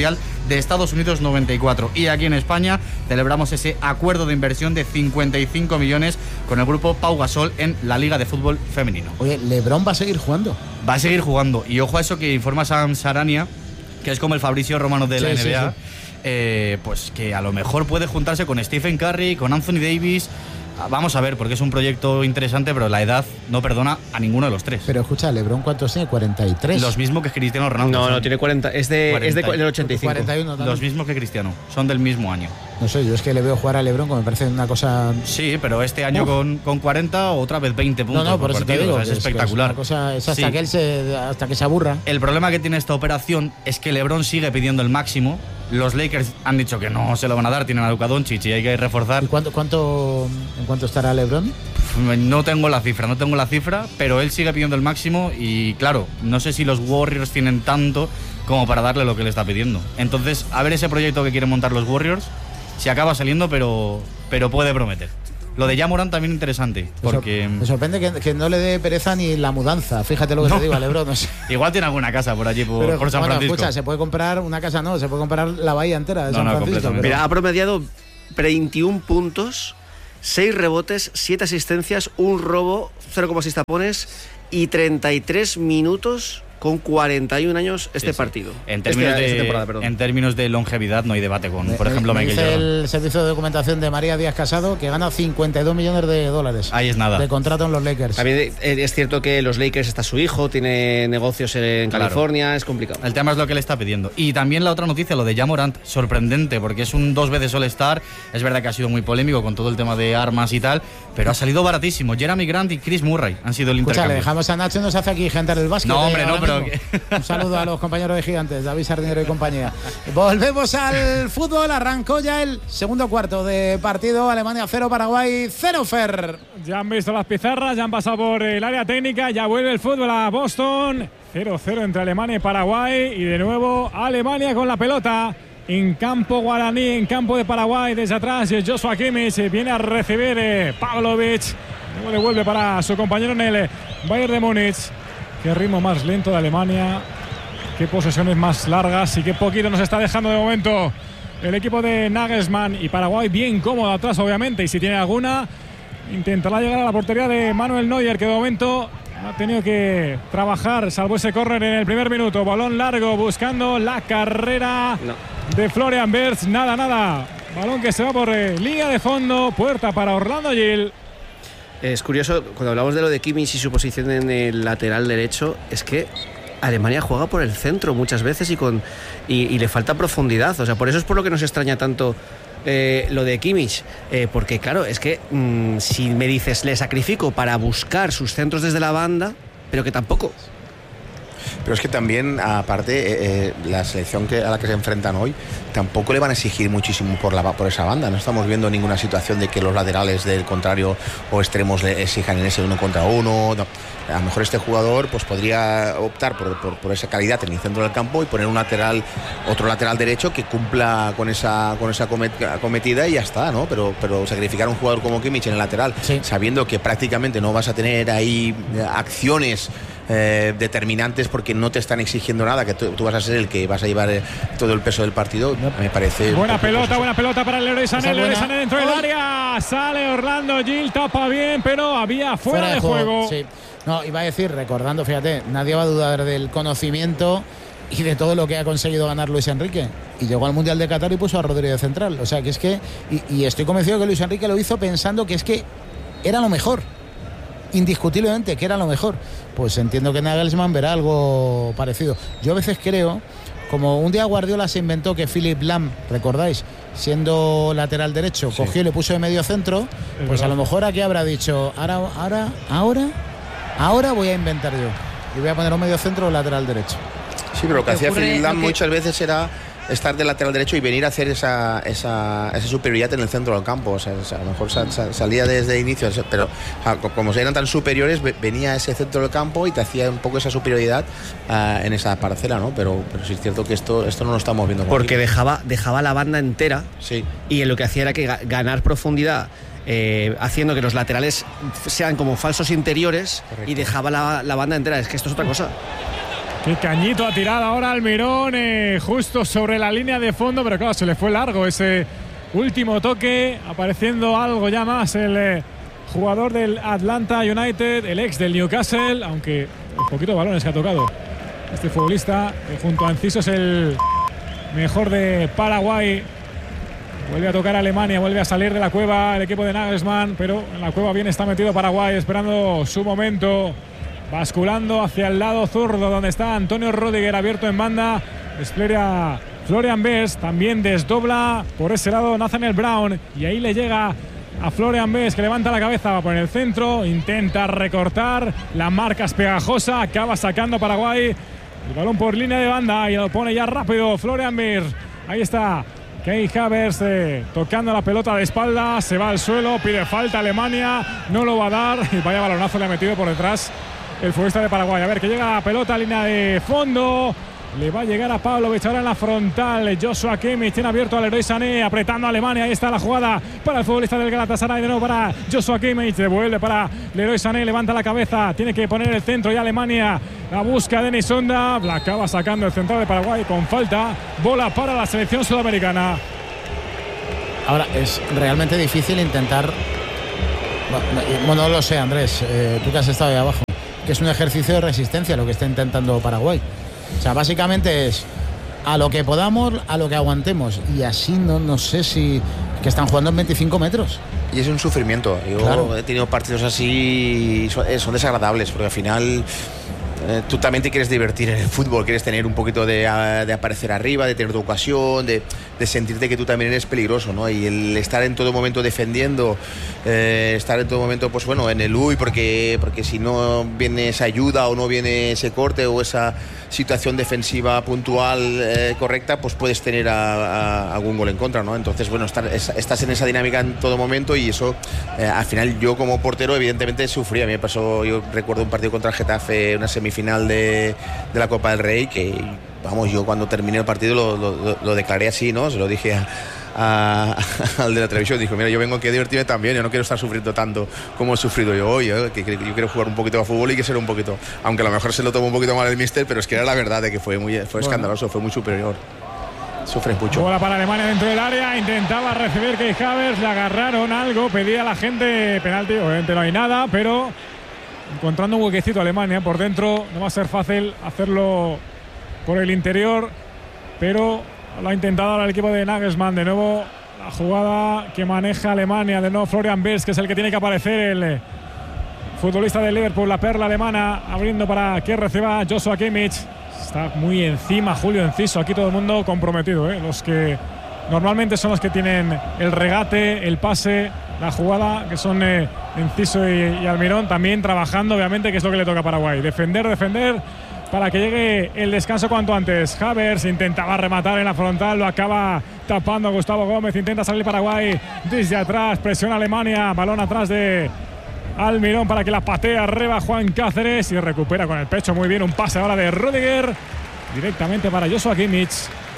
de Estados Unidos 94. Y aquí en España celebramos ese acuerdo de inversión de 55 millones con el grupo Pau Gasol en la Liga de Fútbol Femenino. Oye, ¿LeBron va a seguir jugando? Va a seguir jugando. Y ojo a eso que informa Sam Sarania, que es como el Fabrizio Romano de la NBA. Sí. Pues que a lo mejor puede juntarse con Stephen Curry, con Anthony Davis. Vamos a ver, porque es un proyecto interesante, pero la edad no perdona a ninguno de los tres. Pero escucha, ¿LeBron cuántos tiene? 43. Los mismos que Cristiano Ronaldo. No, tiene 40. Es del 85. 41 también. Los mismos que Cristiano. Son del mismo año. No sé, yo es que le veo jugar a LeBron como me parece una cosa... Sí, pero este año con 40 otra vez 20 puntos. No, por eso partido. te digo, o sea, es espectacular. Es una cosa, es hasta, que él hasta que se aburra. El problema que tiene esta operación es que LeBron sigue pidiendo el máximo. Los Lakers han dicho que no se lo van a dar, tienen a Luka Doncic y hay que reforzar. ¿Y en cuánto estará LeBron? No tengo la cifra, pero él sigue pidiendo el máximo y claro, no sé si los Warriors tienen tanto como para darle lo que le está pidiendo. Entonces, a ver ese proyecto que quieren montar los Warriors, si acaba saliendo, pero puede prometer. Lo de Ja Morant también interesante, porque... Me sorprende que no le dé pereza ni la mudanza, fíjate lo que te digo a LeBron. No sé. Igual tiene alguna casa por allí, por San Francisco. Escucha, se puede comprar una casa, se puede comprar la bahía entera de San Francisco. Pero... Mira, ha promediado 21 puntos, 6 rebotes, 7 asistencias, un robo, 0,6 tapones y 33 minutos con 41 años partido. En términos de longevidad no hay debate con, por ejemplo, Michael Jordan. El servicio de documentación de María Díaz Casado, que gana 52 millones de dólares. Ahí es nada. De contrato en los Lakers. También es cierto que los Lakers está su hijo, tiene negocios en California, es complicado. El tema es lo que le está pidiendo. Y también la otra noticia, lo de Ja Morant, sorprendente, porque es un 2 veces All-Star. Es verdad que ha sido muy polémico con todo el tema de armas y tal, pero ha salido baratísimo. Jeremy Grant y Chris Murray han sido el intercambio. Le dejamos a Nacho y nos hace aquí gente del básquet. No, hombre, no, pero... Un saludo a los compañeros de Gigantes, David Sardinero y compañía. Volvemos al fútbol, arrancó ya el segundo cuarto de partido, Alemania 0, Paraguay 0, Fer. Ya han visto las pizarras, ya han pasado por el área técnica, ya vuelve el fútbol a Boston, 0-0 entre Alemania y Paraguay, y de nuevo Alemania con la pelota. En campo guaraní, en campo de Paraguay, desde atrás Joshua Kimmich viene a recibir Pavlovic, luego devuelve para su compañero en el Bayern de Múnich. Qué ritmo más lento de Alemania, qué posesiones más largas y qué poquito nos está dejando de momento el equipo de Nagelsmann. Y Paraguay bien cómodo atrás, obviamente, y si tiene alguna intentará llegar a la portería de Manuel Neuer, que de momento ha tenido que trabajar, salvo ese córner en el primer minuto. Balón largo buscando la carrera de Florian Wirtz, nada. Balón que se va por línea de fondo, puerta para Orlando Gil. Es curioso, cuando hablamos de lo de Kimmich y su posición en el lateral derecho, es que Alemania juega por el centro muchas veces y le falta profundidad. O sea, por eso es por lo que nos extraña tanto lo de Kimmich. Porque claro, es que si me dices, le sacrifico para buscar sus centros desde la banda, pero que tampoco. Pero es que también, aparte, la selección a la que se enfrentan hoy tampoco le van a exigir muchísimo por esa banda. No estamos viendo ninguna situación de que los laterales del contrario o extremos le exijan en ese 1 contra 1. No. A lo mejor este jugador pues podría optar por esa calidad en el centro del campo y poner otro lateral derecho que cumpla con esa acometida y ya está, ¿no? Pero sacrificar a un jugador como Kimmich en el lateral, sabiendo que prácticamente no vas a tener ahí acciones determinantes porque no te están exigiendo nada, que tú vas a ser el que vas a llevar todo el peso del partido, me parece... Buena pelota para el Leroy Sané. Leroy Sané dentro del área, sale Orlando Gil, tapa bien, pero había fuera de juego. Sí. No, iba a decir, recordando, fíjate, nadie va a dudar del conocimiento y de todo lo que ha conseguido ganar Luis Enrique. Y llegó al Mundial de Qatar y puso a Rodri de central. O sea, que es que... Y estoy convencido que Luis Enrique lo hizo pensando que es que era lo mejor. Indiscutiblemente que era lo mejor. Pues entiendo que Nagelsmann verá algo parecido. Yo a veces creo, como un día Guardiola se inventó que Philipp Lahm, ¿recordáis? Siendo lateral derecho, cogió y le puso de medio centro, pues a lo mejor aquí habrá dicho, ahora voy a inventar yo y voy a poner un medio centro o lateral derecho. Sí, pero lo que hacía Philipp Lahm muchas veces era estar de lateral derecho y venir a hacer esa superioridad en el centro del campo. O sea, a lo mejor salía desde inicio, pero como eran tan superiores, venía a ese centro del campo y te hacía un poco esa superioridad en esa parcela, ¿no? Pero sí es cierto que esto no lo estamos viendo. Porque dejaba la banda entera, y lo que hacía era que ganar profundidad, haciendo que los laterales sean como falsos interiores. Correcto. Y dejaba la banda entera. Es que esto es otra cosa. Qué cañito ha tirado ahora Almirón, justo sobre la línea de fondo, pero claro, se le fue largo ese último toque, apareciendo algo ya más el jugador del Atlanta United, el ex del Newcastle, aunque un poquito de balones que ha tocado este futbolista, junto a Enciso es el mejor de Paraguay. Vuelve a tocar Alemania, vuelve a salir de la cueva el equipo de Nagelsmann, pero en la cueva bien está metido Paraguay, esperando su momento, basculando hacia el lado zurdo donde está Antonio Rüdiger, abierto en banda, despliega Florian Wirtz, también desdobla por ese lado Nathaniel Brown, y ahí le llega a Florian Wirtz, que levanta la cabeza, va por el centro, intenta recortar, la marca es pegajosa, acaba sacando Paraguay el balón por línea de banda y lo pone ya rápido Florian Wirtz. Ahí está Kai Havertz tocando la pelota de espalda, se va al suelo, pide falta Alemania, no lo va a dar y vaya balonazo le ha metido por detrás el futbolista de Paraguay. A ver, que llega la pelota a línea de fondo, le va a llegar a Pavlovic ahora en la frontal. Joshua Kimmich tiene abierto al Leroy Sané, apretando a Alemania. Ahí está la jugada para el futbolista del Galatasaray, de nuevo para Joshua Kimmich, devuelve para Leroy Sané, levanta la cabeza, tiene que poner el centro y Alemania la busca Denis Sonda, la acaba sacando el central de Paraguay con falta, bola para la selección sudamericana. Ahora es realmente difícil intentar, bueno, no lo sé, Andrés, tú que has estado ahí abajo, que es un ejercicio de resistencia lo que está intentando Paraguay. O sea, básicamente es a lo que podamos, a lo que aguantemos. Y así no sé si... que están jugando en 25 metros. Y es un sufrimiento. Yo claro. He tenido partidos así, son desagradables, porque al final tú también te quieres divertir en el fútbol, quieres tener un poquito de aparecer arriba, de tener tu ocasión, de sentirte que tú también eres peligroso, ¿no? Y el estar en todo momento defendiendo, estar en todo momento, pues bueno, en el porque si no viene esa ayuda o no viene ese corte o esa situación defensiva puntual correcta, pues puedes tener algún gol en contra, ¿no? Entonces, bueno, estás en esa dinámica en todo momento y eso, al final yo como portero evidentemente sufrí. A mí me pasó, yo recuerdo un partido contra el Getafe, una semifinal de la Copa del Rey, que vamos, yo cuando terminé el partido lo declaré así, ¿no? Se lo dije al de la televisión, dijo, mira, yo vengo aquí a divertirme también, yo no quiero estar sufriendo tanto como he sufrido yo hoy, que yo quiero jugar un poquito a fútbol y que ser un poquito, aunque a lo mejor se lo tomó un poquito mal el míster, pero es que era la verdad de que fue escandaloso, fue muy superior. Sufres mucho. Bola para Alemania dentro del área, intentaba recibir Kai Havertz, le agarraron algo, pedía a la gente penalti, obviamente no hay nada, pero encontrando un huequecito a Alemania por dentro, no va a ser fácil hacerlo por el interior, pero lo ha intentado ahora el equipo de Nagelsmann. De nuevo la jugada que maneja Alemania, de nuevo Florian Wirtz, que es el que tiene que aparecer, el futbolista del Liverpool, la perla alemana, abriendo para que reciba Joshua Kimmich. Está muy encima Julio Enciso, aquí todo el mundo comprometido, los que normalmente son los que tienen el regate, el pase, la jugada, que son Enciso y Almirón, también trabajando, obviamente, que es lo que le toca a Paraguay, defender para que llegue el descanso cuanto antes. Havertz intentaba rematar en la frontal, lo acaba tapando Gustavo Gómez, intenta salir Paraguay desde atrás, presiona Alemania, balón atrás de Almirón para que la patee arriba Juan Cáceres y recupera con el pecho muy bien, un pase ahora de Rüdiger directamente para Joshua Kimmich.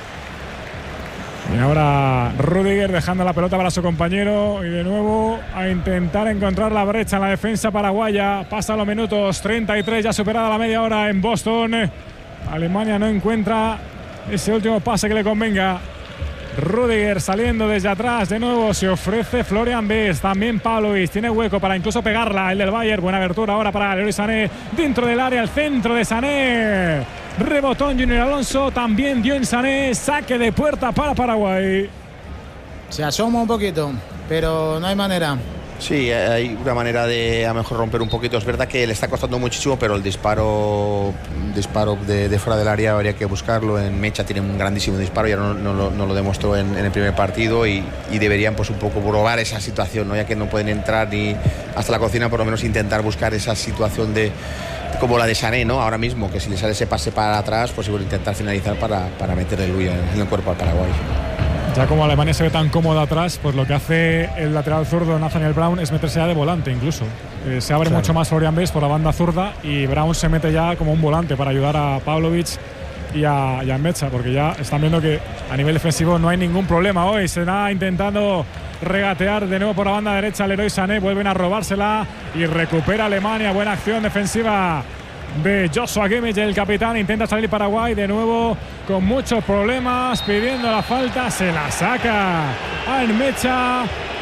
Y ahora Rüdiger dejando la pelota para su compañero y de nuevo a intentar encontrar la brecha en la defensa paraguaya. Pasan los minutos 33, ya superada la media hora en Boston. Alemania no encuentra ese último pase que le convenga. Rüdiger saliendo desde atrás, de nuevo se ofrece Florian Wirtz, también Pavlovic, tiene hueco para incluso pegarla, el del Bayern, buena abertura ahora para Leroy Sané, dentro del área, el centro de Sané, rebotón Junior Alonso, también dio en Sané, saque de puerta para Paraguay. Se asoma un poquito, pero no hay manera. Sí, hay una manera de a lo mejor romper un poquito. Es verdad que le está costando muchísimo, pero el disparo de fuera del área habría que buscarlo. En Mecha tiene un grandísimo disparo, ya no lo demostró en el primer partido y deberían pues un poco probar esa situación, ¿no? Ya que no pueden entrar ni hasta la cocina, por lo menos intentar buscar esa situación de como la de Sané, ¿no? Ahora mismo, que si le sale ese pase para atrás, pues intentar finalizar para meterle el bulla en el cuerpo al Paraguay. Ya como Alemania se ve tan cómoda atrás, pues lo que hace el lateral zurdo Nathaniel Brown es meterse ya de volante incluso. Se abre mucho más Florian Wirtz por la banda zurda y Brown se mete ya como un volante para ayudar a Pavlovic y a Mecha, porque ya están viendo que a nivel defensivo no hay ningún problema hoy. Se va intentando regatear de nuevo por la banda derecha Leroy Sané, vuelven a robársela y recupera Alemania. Buena acción defensiva de Joshua Kimmich, el capitán. Intenta salir Paraguay de nuevo con muchos problemas, pidiendo la falta, se la saca Almecha,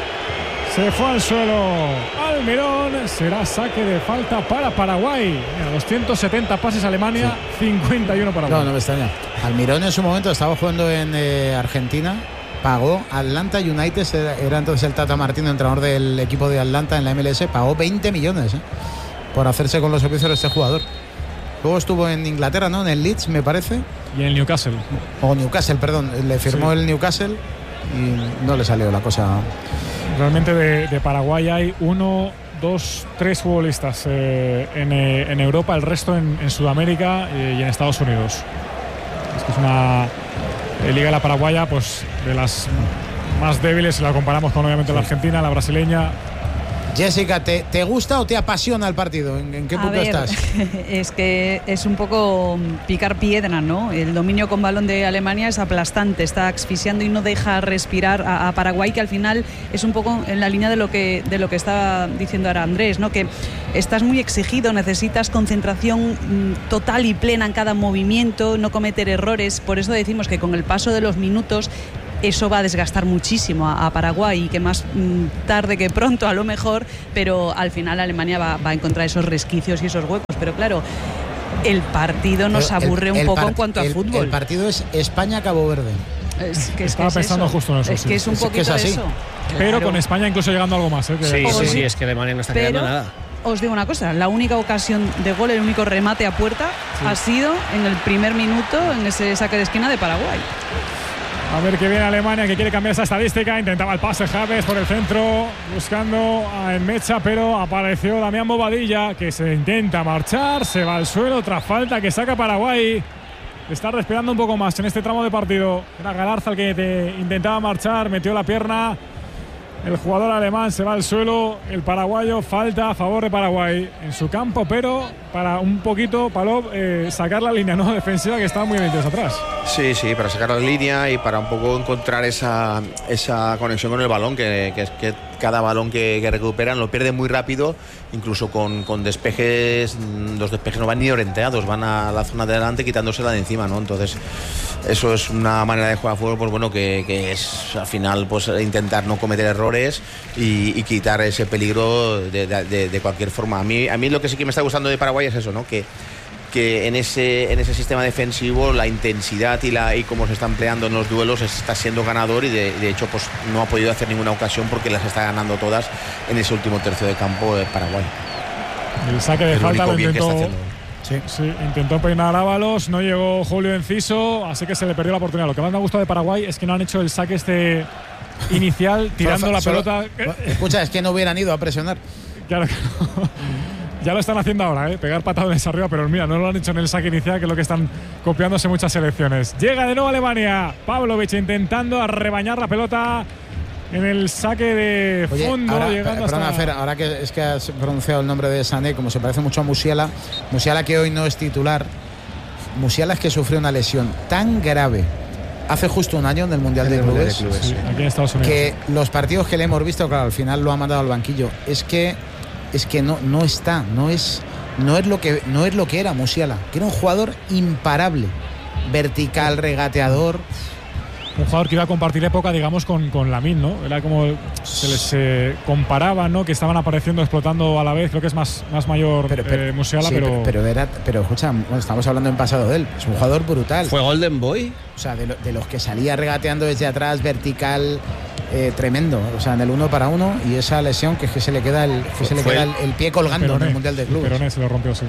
se fue al suelo Almirón, será saque de falta para Paraguay. Mira, 270 pases Alemania, 51 Paraguay. No me extraña. Almirón en su momento estaba jugando en Argentina, pagó Atlanta United, era entonces el Tata Martino, entrenador del equipo de Atlanta en la MLS, pagó 20 millones por hacerse con los servicios de este jugador. Luego estuvo en Inglaterra, ¿no? En el Leeds, me parece. Y en el Newcastle. O Newcastle, perdón. Le firmó el Newcastle y no le salió la cosa. Realmente de Paraguay hay 1, 2, 3 futbolistas en Europa, el resto en Sudamérica y en Estados Unidos. Es que es una liga, la paraguaya, pues de las más débiles si la comparamos con obviamente la argentina, la brasileña. Jessica, ¿te gusta o te apasiona el partido? ¿En qué punto estás? Es que es un poco picar piedra, ¿no? El dominio con balón de Alemania es aplastante, está asfixiando y no deja respirar a Paraguay, que al final es un poco en la línea de lo que estaba diciendo ahora Andrés, ¿no? Que estás muy exigido, necesitas concentración total y plena en cada movimiento, no cometer errores. Por eso decimos que con el paso de los minutos eso va a desgastar muchísimo a Paraguay, y que más tarde que pronto a lo mejor, pero al final Alemania va a encontrar esos resquicios y esos huecos. Pero claro, el partido nos aburre un poco en cuanto a fútbol. El partido es España-Cabo Verde. Estaba pensando eso. Justo en eso. Es que es un poquito así. eso. Pero claro, con España incluso llegando a algo más. Sí, es que Alemania no está quedando nada. Os digo una cosa, la única ocasión de gol, el único remate a puerta ha sido en el primer minuto, en ese saque de esquina de Paraguay. A ver qué viene Alemania, que quiere cambiar esa estadística. Intentaba el pase Javes por el centro, buscando a Enmecha, pero apareció Damián Bobadilla, que se intenta marchar, se va al suelo, tras falta que saca Paraguay. Está respirando un poco más en este tramo de partido. Era Galarza el que intentaba marchar, metió la pierna. El jugador alemán se va al suelo. El paraguayo, falta a favor de Paraguay en su campo, pero para un poquito, Palop, sacar la línea no defensiva, que estaba muy bien atrás. Sí, para sacar la línea y para un poco encontrar esa conexión con el balón, que es que cada balón que recuperan lo pierden muy rápido, incluso con despejes. Los despejes no van ni orientados, van a la zona de adelante quitándosela de encima, ¿no? Entonces eso es una manera de jugar fútbol, pues bueno, que es al final pues intentar no cometer errores y quitar ese peligro de cualquier forma. A mí lo que sí que me está gustando de Paraguay es eso, ¿no? Que en ese sistema defensivo la intensidad y cómo se está empleando en los duelos está siendo ganador, y de hecho pues no ha podido hacer ninguna ocasión porque las está ganando todas en ese último tercio de campo de Paraguay. El saque de falta lo intentó. Sí, intentó peinar a Ábalos, no llegó Julio Enciso, así que se le perdió la oportunidad. Lo que más me ha gustado de Paraguay es que no han hecho el saque inicial tirando la pelota. Escucha, es que no hubieran ido a presionar. Claro que no. Ya lo están haciendo ahora, pegar patadas arriba, pero mira, no lo han hecho en el saque inicial, que es lo que están copiándose muchas selecciones. Llega de nuevo Alemania, Pavlovic intentando arrebañar la pelota en el saque de fondo. Oye, perdona, Fer, ahora que has pronunciado el nombre de Sané, como se parece mucho a Musiala, que hoy no es titular. Musiala es que sufrió una lesión tan grave hace justo un año en el Mundial de Clubes, sí, aquí en Estados Unidos, que los partidos que le hemos visto, claro, al final lo ha mandado al banquillo. Es que no es lo que era Musiala, que era un jugador imparable, vertical, regateador. Un jugador que iba a compartir época, digamos, con Lamine, ¿no? Era como se les comparaba, ¿no? Que estaban apareciendo, explotando a la vez. Creo que es más mayor Musiala, sí, pero escucha, estamos hablando en pasado de él. Es un jugador brutal. ¿Fue Golden Boy? O sea, de los que salía regateando desde atrás, vertical, tremendo. O sea, en el 1 para 1, y esa lesión que es que se le queda el pie colgando en el Mundial de Clubes. Peroné se lo rompió, sí.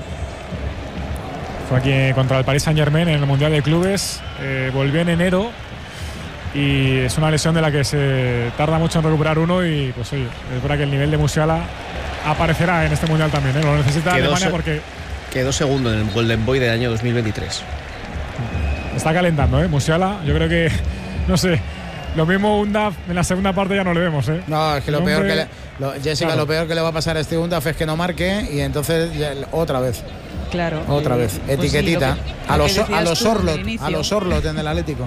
Fue aquí contra el Paris Saint-Germain en el Mundial de Clubes. Volvió en enero. Y es una lesión de la que se tarda mucho en recuperar uno, y pues oye, es verdad que el nivel de Musiala aparecerá en este Mundial también, Lo necesita Alemania porque quedó segundo en el Golden Boy del año 2023. Está calentando, Musiala. Yo creo que, no sé, lo mismo Undaf en la segunda parte ya no le vemos, No, es que lo peor que le va a pasar a este Undaf es que no marque, y entonces otra vez. Claro. Otra vez. Etiquetita. Pues a los Orlot en el Atlético.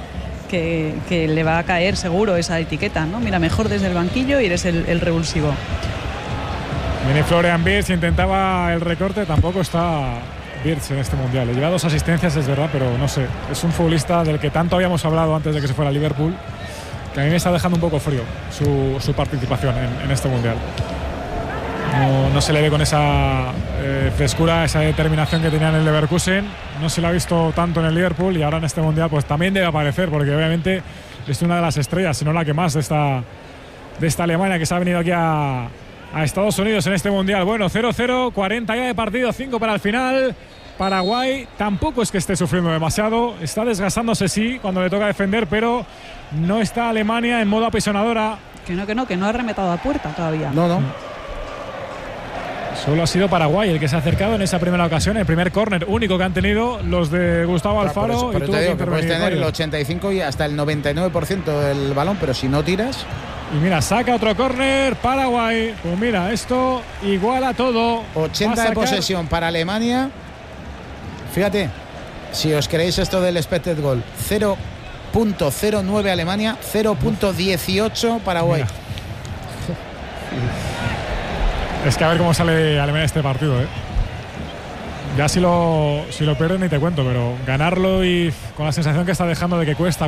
Que le va a caer seguro esa etiqueta, ¿no? Mira, mejor desde el banquillo y eres el revulsivo. Viene Florian Wirtz, intentaba el recorte, tampoco está Wirtz en este mundial. Le lleva 2 asistencias, es verdad, pero no sé. Es un futbolista del que tanto habíamos hablado antes de que se fuera a Liverpool, que a mí me está dejando un poco frío su participación en este mundial. No se le ve con esa frescura, esa determinación que tenía en el Leverkusen. No se le ha visto tanto en el Liverpool y ahora en este mundial pues también debe aparecer, porque obviamente es una de las estrellas, si no la que más de esta Alemania que se ha venido aquí a Estados Unidos en este mundial. Bueno, 0-0, 40 ya de partido, 5 para el final. Paraguay tampoco es que esté sufriendo demasiado, está desgastándose sí cuando le toca defender, pero no está Alemania en modo apisonadora. Que no ha rematado a puerta todavía. No. Solo ha sido Paraguay el que se ha acercado en esa primera ocasión, el primer córner único que han tenido los de Gustavo Alfaro. Por eso te digo que puedes tener el 85 y hasta el 99% del balón, pero si no tiras. Y mira, saca otro córner Paraguay. Pues mira, esto iguala todo. 80 de posesión para Alemania. Fíjate, si os creéis esto del expected goal, 0.09 Alemania, 0.18 Paraguay. Mira. Es que a ver cómo sale Alemania este partido, ¿eh? Ya si lo pierden ni te cuento, pero ganarlo y con la sensación que está dejando de que cuesta.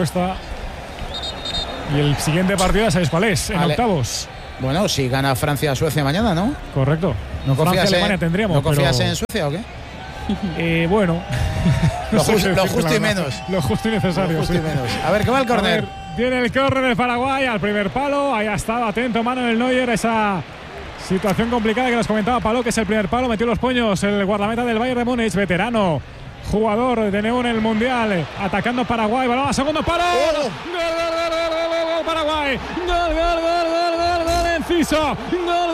Y el siguiente partido ya sabéis cuál es, en octavos. Bueno, si gana Francia-Suecia mañana, ¿no? Correcto. ¿No confías Alemania tendríamos? ¿No confías en Suecia o qué? Bueno. Lo justo y menos. Lo justo y necesario. Lo justo y menos. A ver, ¿qué va el córner? Viene el córner de Paraguay al primer palo. Ahí ha estado atento Manuel Neuer, esa situación complicada que nos comentaba Paló, que es el primer palo. Metió los puños el guardameta del Bayern de Múnich, veterano, jugador de nuevo en el Mundial, atacando Paraguay. Balón a segundo palo. Gol, Paraguay. Gol, Enciso. Gol.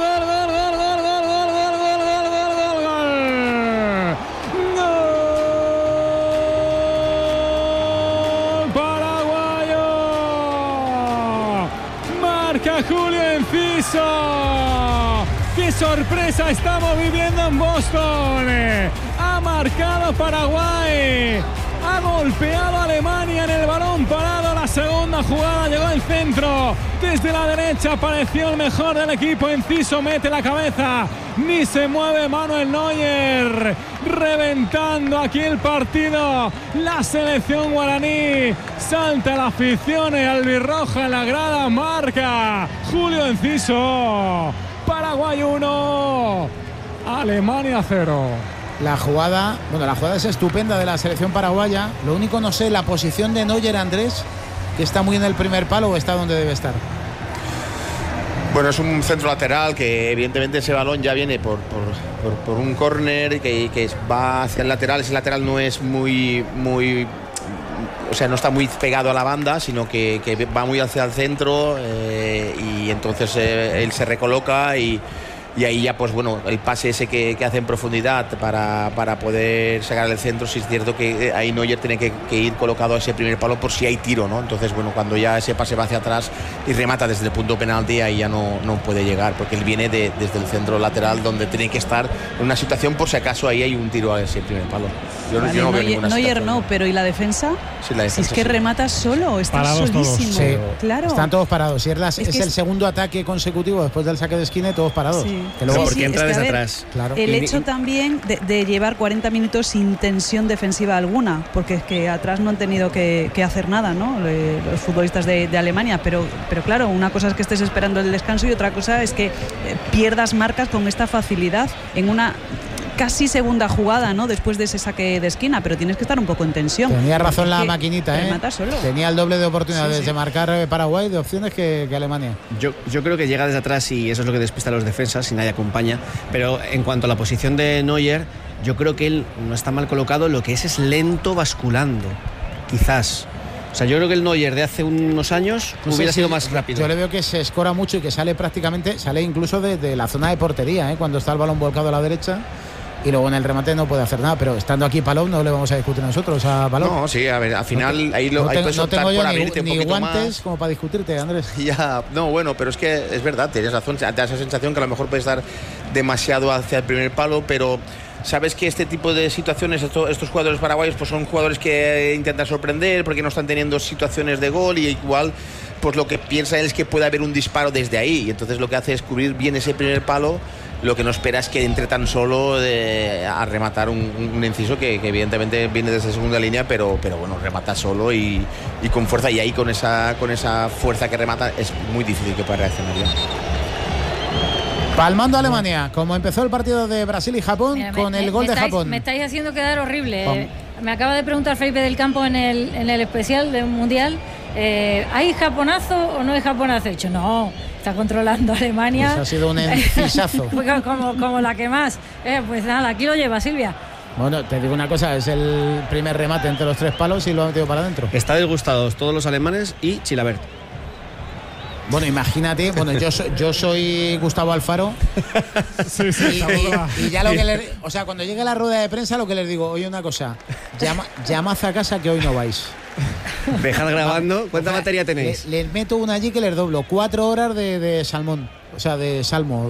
Paraguayo. Marca Julio Enciso. ¡Qué sorpresa estamos viviendo en Boston! Ha marcado Paraguay. Ha golpeado a Alemania en el balón parado. La segunda jugada llegó al centro. Desde la derecha apareció el mejor del equipo. Enciso mete la cabeza. Ni se mueve Manuel Neuer. Reventando aquí el partido. La selección guaraní. Salta la afición albirroja en la grada. Marca Julio Enciso. Paraguay 1. Alemania 0. La jugada es estupenda de la selección paraguaya. Lo único, no sé, la posición de Neuer, Andrés, que está muy en el primer palo o está donde debe estar. Bueno, es un centro lateral que evidentemente ese balón ya viene por un córner que va hacia el lateral. Ese lateral no es muy o sea, no está muy pegado a la banda, sino que va muy hacia el centro, y entonces él se recoloca y ahí ya, pues bueno, el pase ese que hace en profundidad para poder sacar el centro. Sí es cierto que ahí Neuer tiene que ir colocado a ese primer palo por si hay tiro, ¿no? Entonces, bueno, cuando ya ese pase va hacia atrás y remata desde el punto penalti, ahí ya no puede llegar, porque él viene desde el centro lateral, donde tiene que estar en una situación por si acaso ahí hay un tiro a ese primer palo. Yo no veo ninguna Neuer situación. No, pero ¿y la defensa? Sí, la defensa es que sí. remata solo, está parados solísimo. todos. Sí, claro. Están todos parados. Es que el segundo ataque consecutivo después del saque de esquina, todos parados. Sí. Que luego, porque entra desde atrás. Claro. El hecho también de llevar 40 minutos sin tensión defensiva alguna, porque es que atrás no han tenido que hacer nada, ¿no? Los futbolistas de Alemania, pero claro, una cosa es que estés esperando el descanso y otra cosa es que pierdas marcas con esta facilidad en una casi segunda jugada, ¿no? Después de ese saque de esquina, pero tienes que estar un poco en tensión. Tenía razón la maquinita, ¿eh? Solo. Tenía el doble de oportunidades de marcar Paraguay, de opciones que Alemania. Yo creo que llega desde atrás y eso es lo que despista a los defensas y nadie acompaña. Pero en cuanto a la posición de Neuer, yo creo que él no está mal colocado, lo que es lento basculando, quizás. O sea, yo creo que el Neuer de hace unos años hubiera sido más rápido. Yo le veo que se escora mucho y que sale incluso de la zona de portería, ¿eh? Cuando está el balón volcado a la derecha. Y luego en el remate no puede hacer nada, pero estando aquí Palou no le vamos a discutir nosotros a Palou. No, sí, a ver, al final ahí no tengo yo ni guantes más como para discutirte, Andrés. Ya, no, bueno, pero es que es verdad, tienes razón, te da esa sensación que a lo mejor puede estar demasiado hacia el primer palo, pero sabes que este tipo de situaciones, estos jugadores paraguayos, pues son jugadores que intentan sorprender porque no están teniendo situaciones de gol y igual pues lo que piensan es que puede haber un disparo desde ahí, y entonces lo que hace es cubrir bien ese primer palo lo que no espera es que entre tan solo a rematar un inciso que evidentemente viene desde segunda línea, pero bueno, remata solo y con fuerza, y ahí con esa fuerza que remata es muy difícil que pueda reaccionar ya. Palmando a Alemania, como empezó el partido de Brasil y Japón, Mira, con el gol de Japón. Me estáis haciendo quedar horrible. Me acaba de preguntar Felipe del Campo en el especial del Mundial, ¿hay japonazo o no hay japonazo? He dicho, no, está controlando Alemania. Pues ha sido un encisazo. como la que más. Pues nada, aquí lo lleva Silvia. Bueno, te digo una cosa, es el primer remate entre los 3 palos y lo ha metido para adentro. Está disgustados todos los alemanes y Chilavert. Bueno, imagínate, bueno, yo soy Gustavo Alfaro. Sí, y ya lo que o sea, cuando llegue la rueda de prensa, lo que les digo, oye, una cosa, llamad a casa que hoy no vais. Dejad grabando. ¿Cuánta batería tenéis? Les meto una allí que les doblo 4 horas de salmón. O sea, de salmo.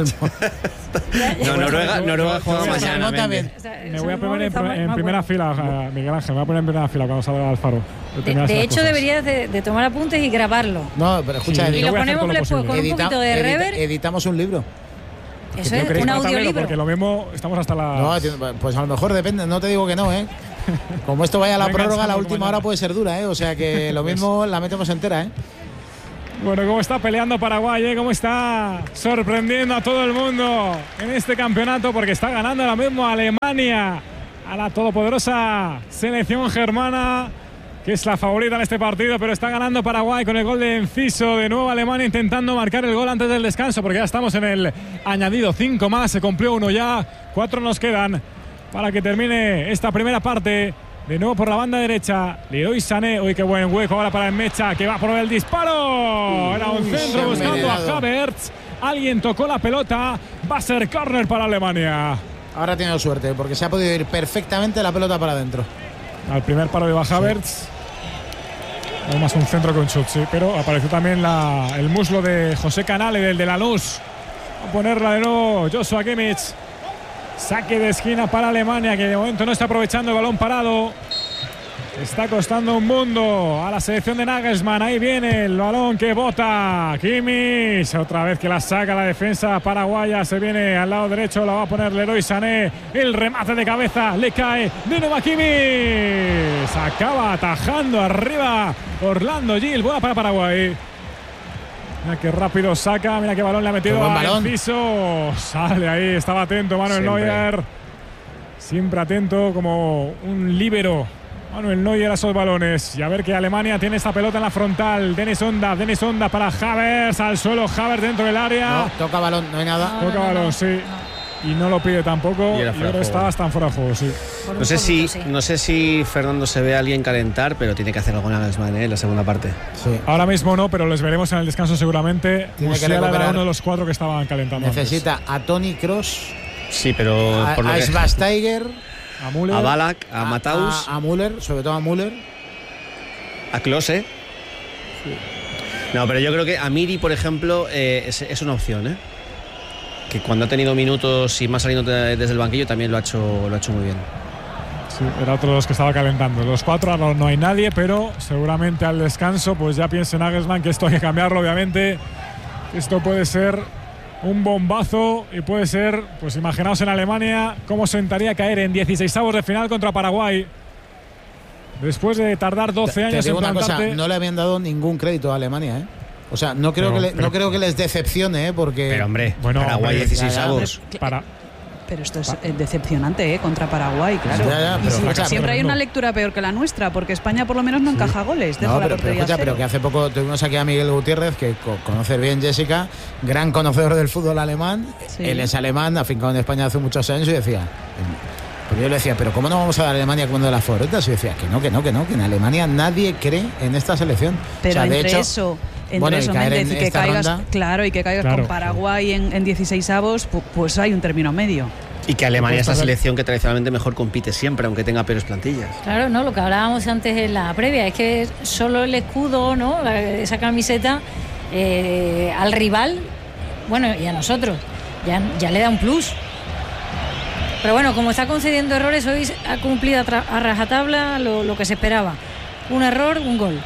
No, Noruega juega mañana. Me voy a poner en primera fila, Miguel Ángel. Me voy a poner en primera fila cuando salga Alfaro. De hecho, deberías de tomar apuntes y grabarlo. No, pero escucha, y lo ponemos después con un poquito de reverb. Editamos un libro. Eso es un audiolibro. Porque lo mismo, estamos hasta la. No, pues a lo mejor depende, no te digo que no, ¿eh? Como esto vaya a la prórroga, la última hora puede ser dura, ¿eh? O sea que lo mismo la metemos entera, ¿eh? Bueno, cómo está peleando Paraguay, cómo está sorprendiendo a todo el mundo en este campeonato, porque está ganando ahora mismo a Alemania, a la todopoderosa selección germana, que es la favorita en este partido, pero está ganando Paraguay con el gol de Enciso. De nuevo Alemania intentando marcar el gol antes del descanso, porque ya estamos en el añadido. 5 más, se cumplió 1 ya, 4 nos quedan para que termine esta primera parte. De nuevo por la banda derecha, Leroy Sané. Uy, qué buen hueco ahora para el Mecha, que va por el disparo. Era un centro buscando a Havertz. Alguien tocó la pelota. Va a ser córner para Alemania. Ahora tiene suerte, porque se ha podido ir perfectamente la pelota para adentro. Al primer paro de Havertz. Además un centro con shot, sí. Pero apareció también el muslo de José Canale, del de la Luz. A ponerla de nuevo Joshua Kimmich. Saque de esquina para Alemania, que de momento no está aprovechando el balón parado. Está costando un mundo a la selección de Nagelsmann. Ahí viene el balón que bota Kimmich. Otra vez que la saca la defensa paraguaya. Se viene al lado derecho, la va a poner Leroy Sané. El remate de cabeza le cae de nuevo a Kimmich. Acaba atajando arriba Orlando Gil. Buena para Paraguay. Mira qué rápido saca, mira qué balón le ha metido al piso. Sale ahí, estaba atento Manuel Neuer. Siempre atento como un líbero. Manuel Neuer a esos balones. Y a ver que Alemania tiene esta pelota en la frontal. Dennis Onda para Havertz. Al suelo Havertz dentro del área. No, toca balón, no hay nada. Toca balón, sí. Y no lo pide tampoco. Y creo que está hasta en fuera de juego, sí. No sé si Fernando se ve a alguien calentar, pero tiene que hacer algo Nagelsmann en la segunda parte. Sí. Ahora mismo no, pero les veremos en el descanso seguramente. Musiala era uno de los 4 que estaban calentando. Necesita antes. a Toni Kroos, sí, pero a Schweinsteiger, a Müller, a Ballack, a Matthaus, a Müller, sobre todo a Müller, a Klose. Sí. No, pero yo creo que a Miri, por ejemplo, es una opción, ¿eh? Que cuando ha tenido minutos y más saliendo desde el banquillo también lo ha hecho muy bien. Sí, era otro de los que estaba calentando. Los 4 ahora no hay nadie, pero seguramente al descanso pues ya piense Nagelsmann que esto hay que cambiarlo, obviamente. Esto puede ser un bombazo y puede ser, pues imaginaos en Alemania cómo sentaría caer en 16avos de final contra Paraguay. Después de tardar 12 años en plantarte. Una cosa, no le habían dado ningún crédito a Alemania, ¿eh? O sea, no creo que les decepcione, ¿eh? Porque... Pero hombre, bueno, Paraguay 16avos. Pero esto es decepcionante, ¿eh? Contra Paraguay, claro. Siempre hay una lectura peor que la nuestra, porque España por lo menos no encaja goles. Pero que hace poco tuvimos aquí a Miguel Gutiérrez, que conoce bien Jessica, gran conocedor del fútbol alemán. Sí. Él es alemán, afincado en España hace muchos años, y decía... Pero yo le decía, ¿pero cómo no vamos a dar a Alemania cuando de las favoritas? Y decía, que no, que en Alemania nadie cree en esta selección. Pero o sea, de hecho, eso, Méndez, y que caigas con Paraguay en 16avos, pues hay un término medio. Y que Alemania es la selección que tradicionalmente mejor compite siempre, aunque tenga peores plantillas. Claro, no, lo que hablábamos antes en la previa es que solo el escudo, ¿no? Esa camiseta al rival, bueno, y a nosotros ya le da un plus. Pero bueno, como está concediendo errores, hoy ha cumplido a rajatabla lo que se esperaba. Un error, un gol.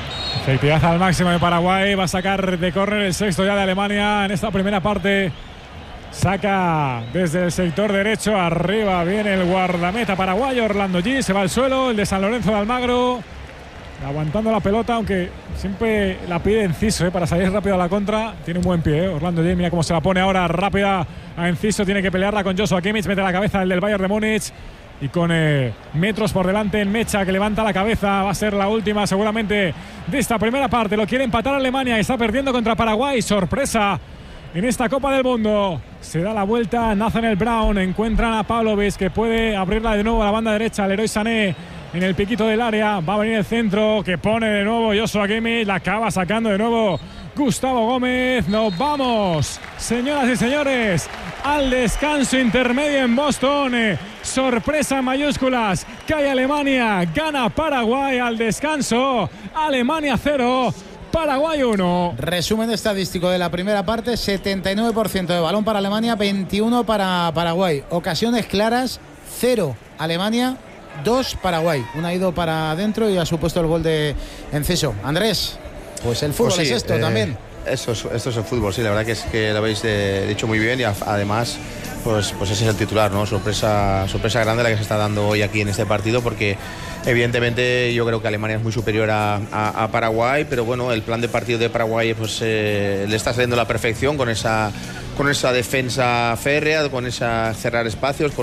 Efectividad al máximo de Paraguay. Va a sacar de córner el sexto ya de Alemania en esta primera parte Saca desde el sector derecho, arriba viene el guardameta paraguayo Orlando G, se va al suelo, el de San Lorenzo de Almagro, aguantando la pelota, aunque siempre la pide Enciso para salir rápido a la contra. Tiene un buen pie, Orlando G, mira cómo se la pone ahora rápida a Enciso, tiene que pelearla con Joshua Kimmich, mete la cabeza el del Bayern de Múnich. Y con metros por delante en Mecha, que levanta la cabeza, va a ser la última seguramente de esta primera parte. Lo quiere empatar Alemania, está perdiendo contra Paraguay, sorpresa en esta Copa del Mundo. Se da la vuelta Nathaniel Brown, encuentran a Pavlovic, que puede abrirla de nuevo a la banda derecha. Leroy Sané en el piquito del área, va a venir el centro, que pone de nuevo Joshua Kimmich, la acaba sacando de nuevo Gustavo Gómez. Nos vamos, señoras y señores, al descanso intermedio en Boston. Sorpresa en mayúsculas, cae Alemania, gana Paraguay al descanso. Alemania 0, Paraguay 1. Resumen estadístico de la primera parte: 79% de balón para Alemania, 21 para Paraguay. Ocasiones claras, 0 Alemania, 2 Paraguay. Una ha ido para adentro y ha supuesto el gol de Enciso. Andrés, pues el fútbol es esto también. Esto es el fútbol, sí, la verdad que es que lo habéis dicho muy bien y además pues ese es el titular, ¿no? Sorpresa grande la que se está dando hoy aquí en este partido, porque evidentemente yo creo que Alemania es muy superior a Paraguay, pero bueno, el plan de partido de Paraguay pues le está saliendo a la perfección con esa defensa férrea, con esa cerrar espacios, con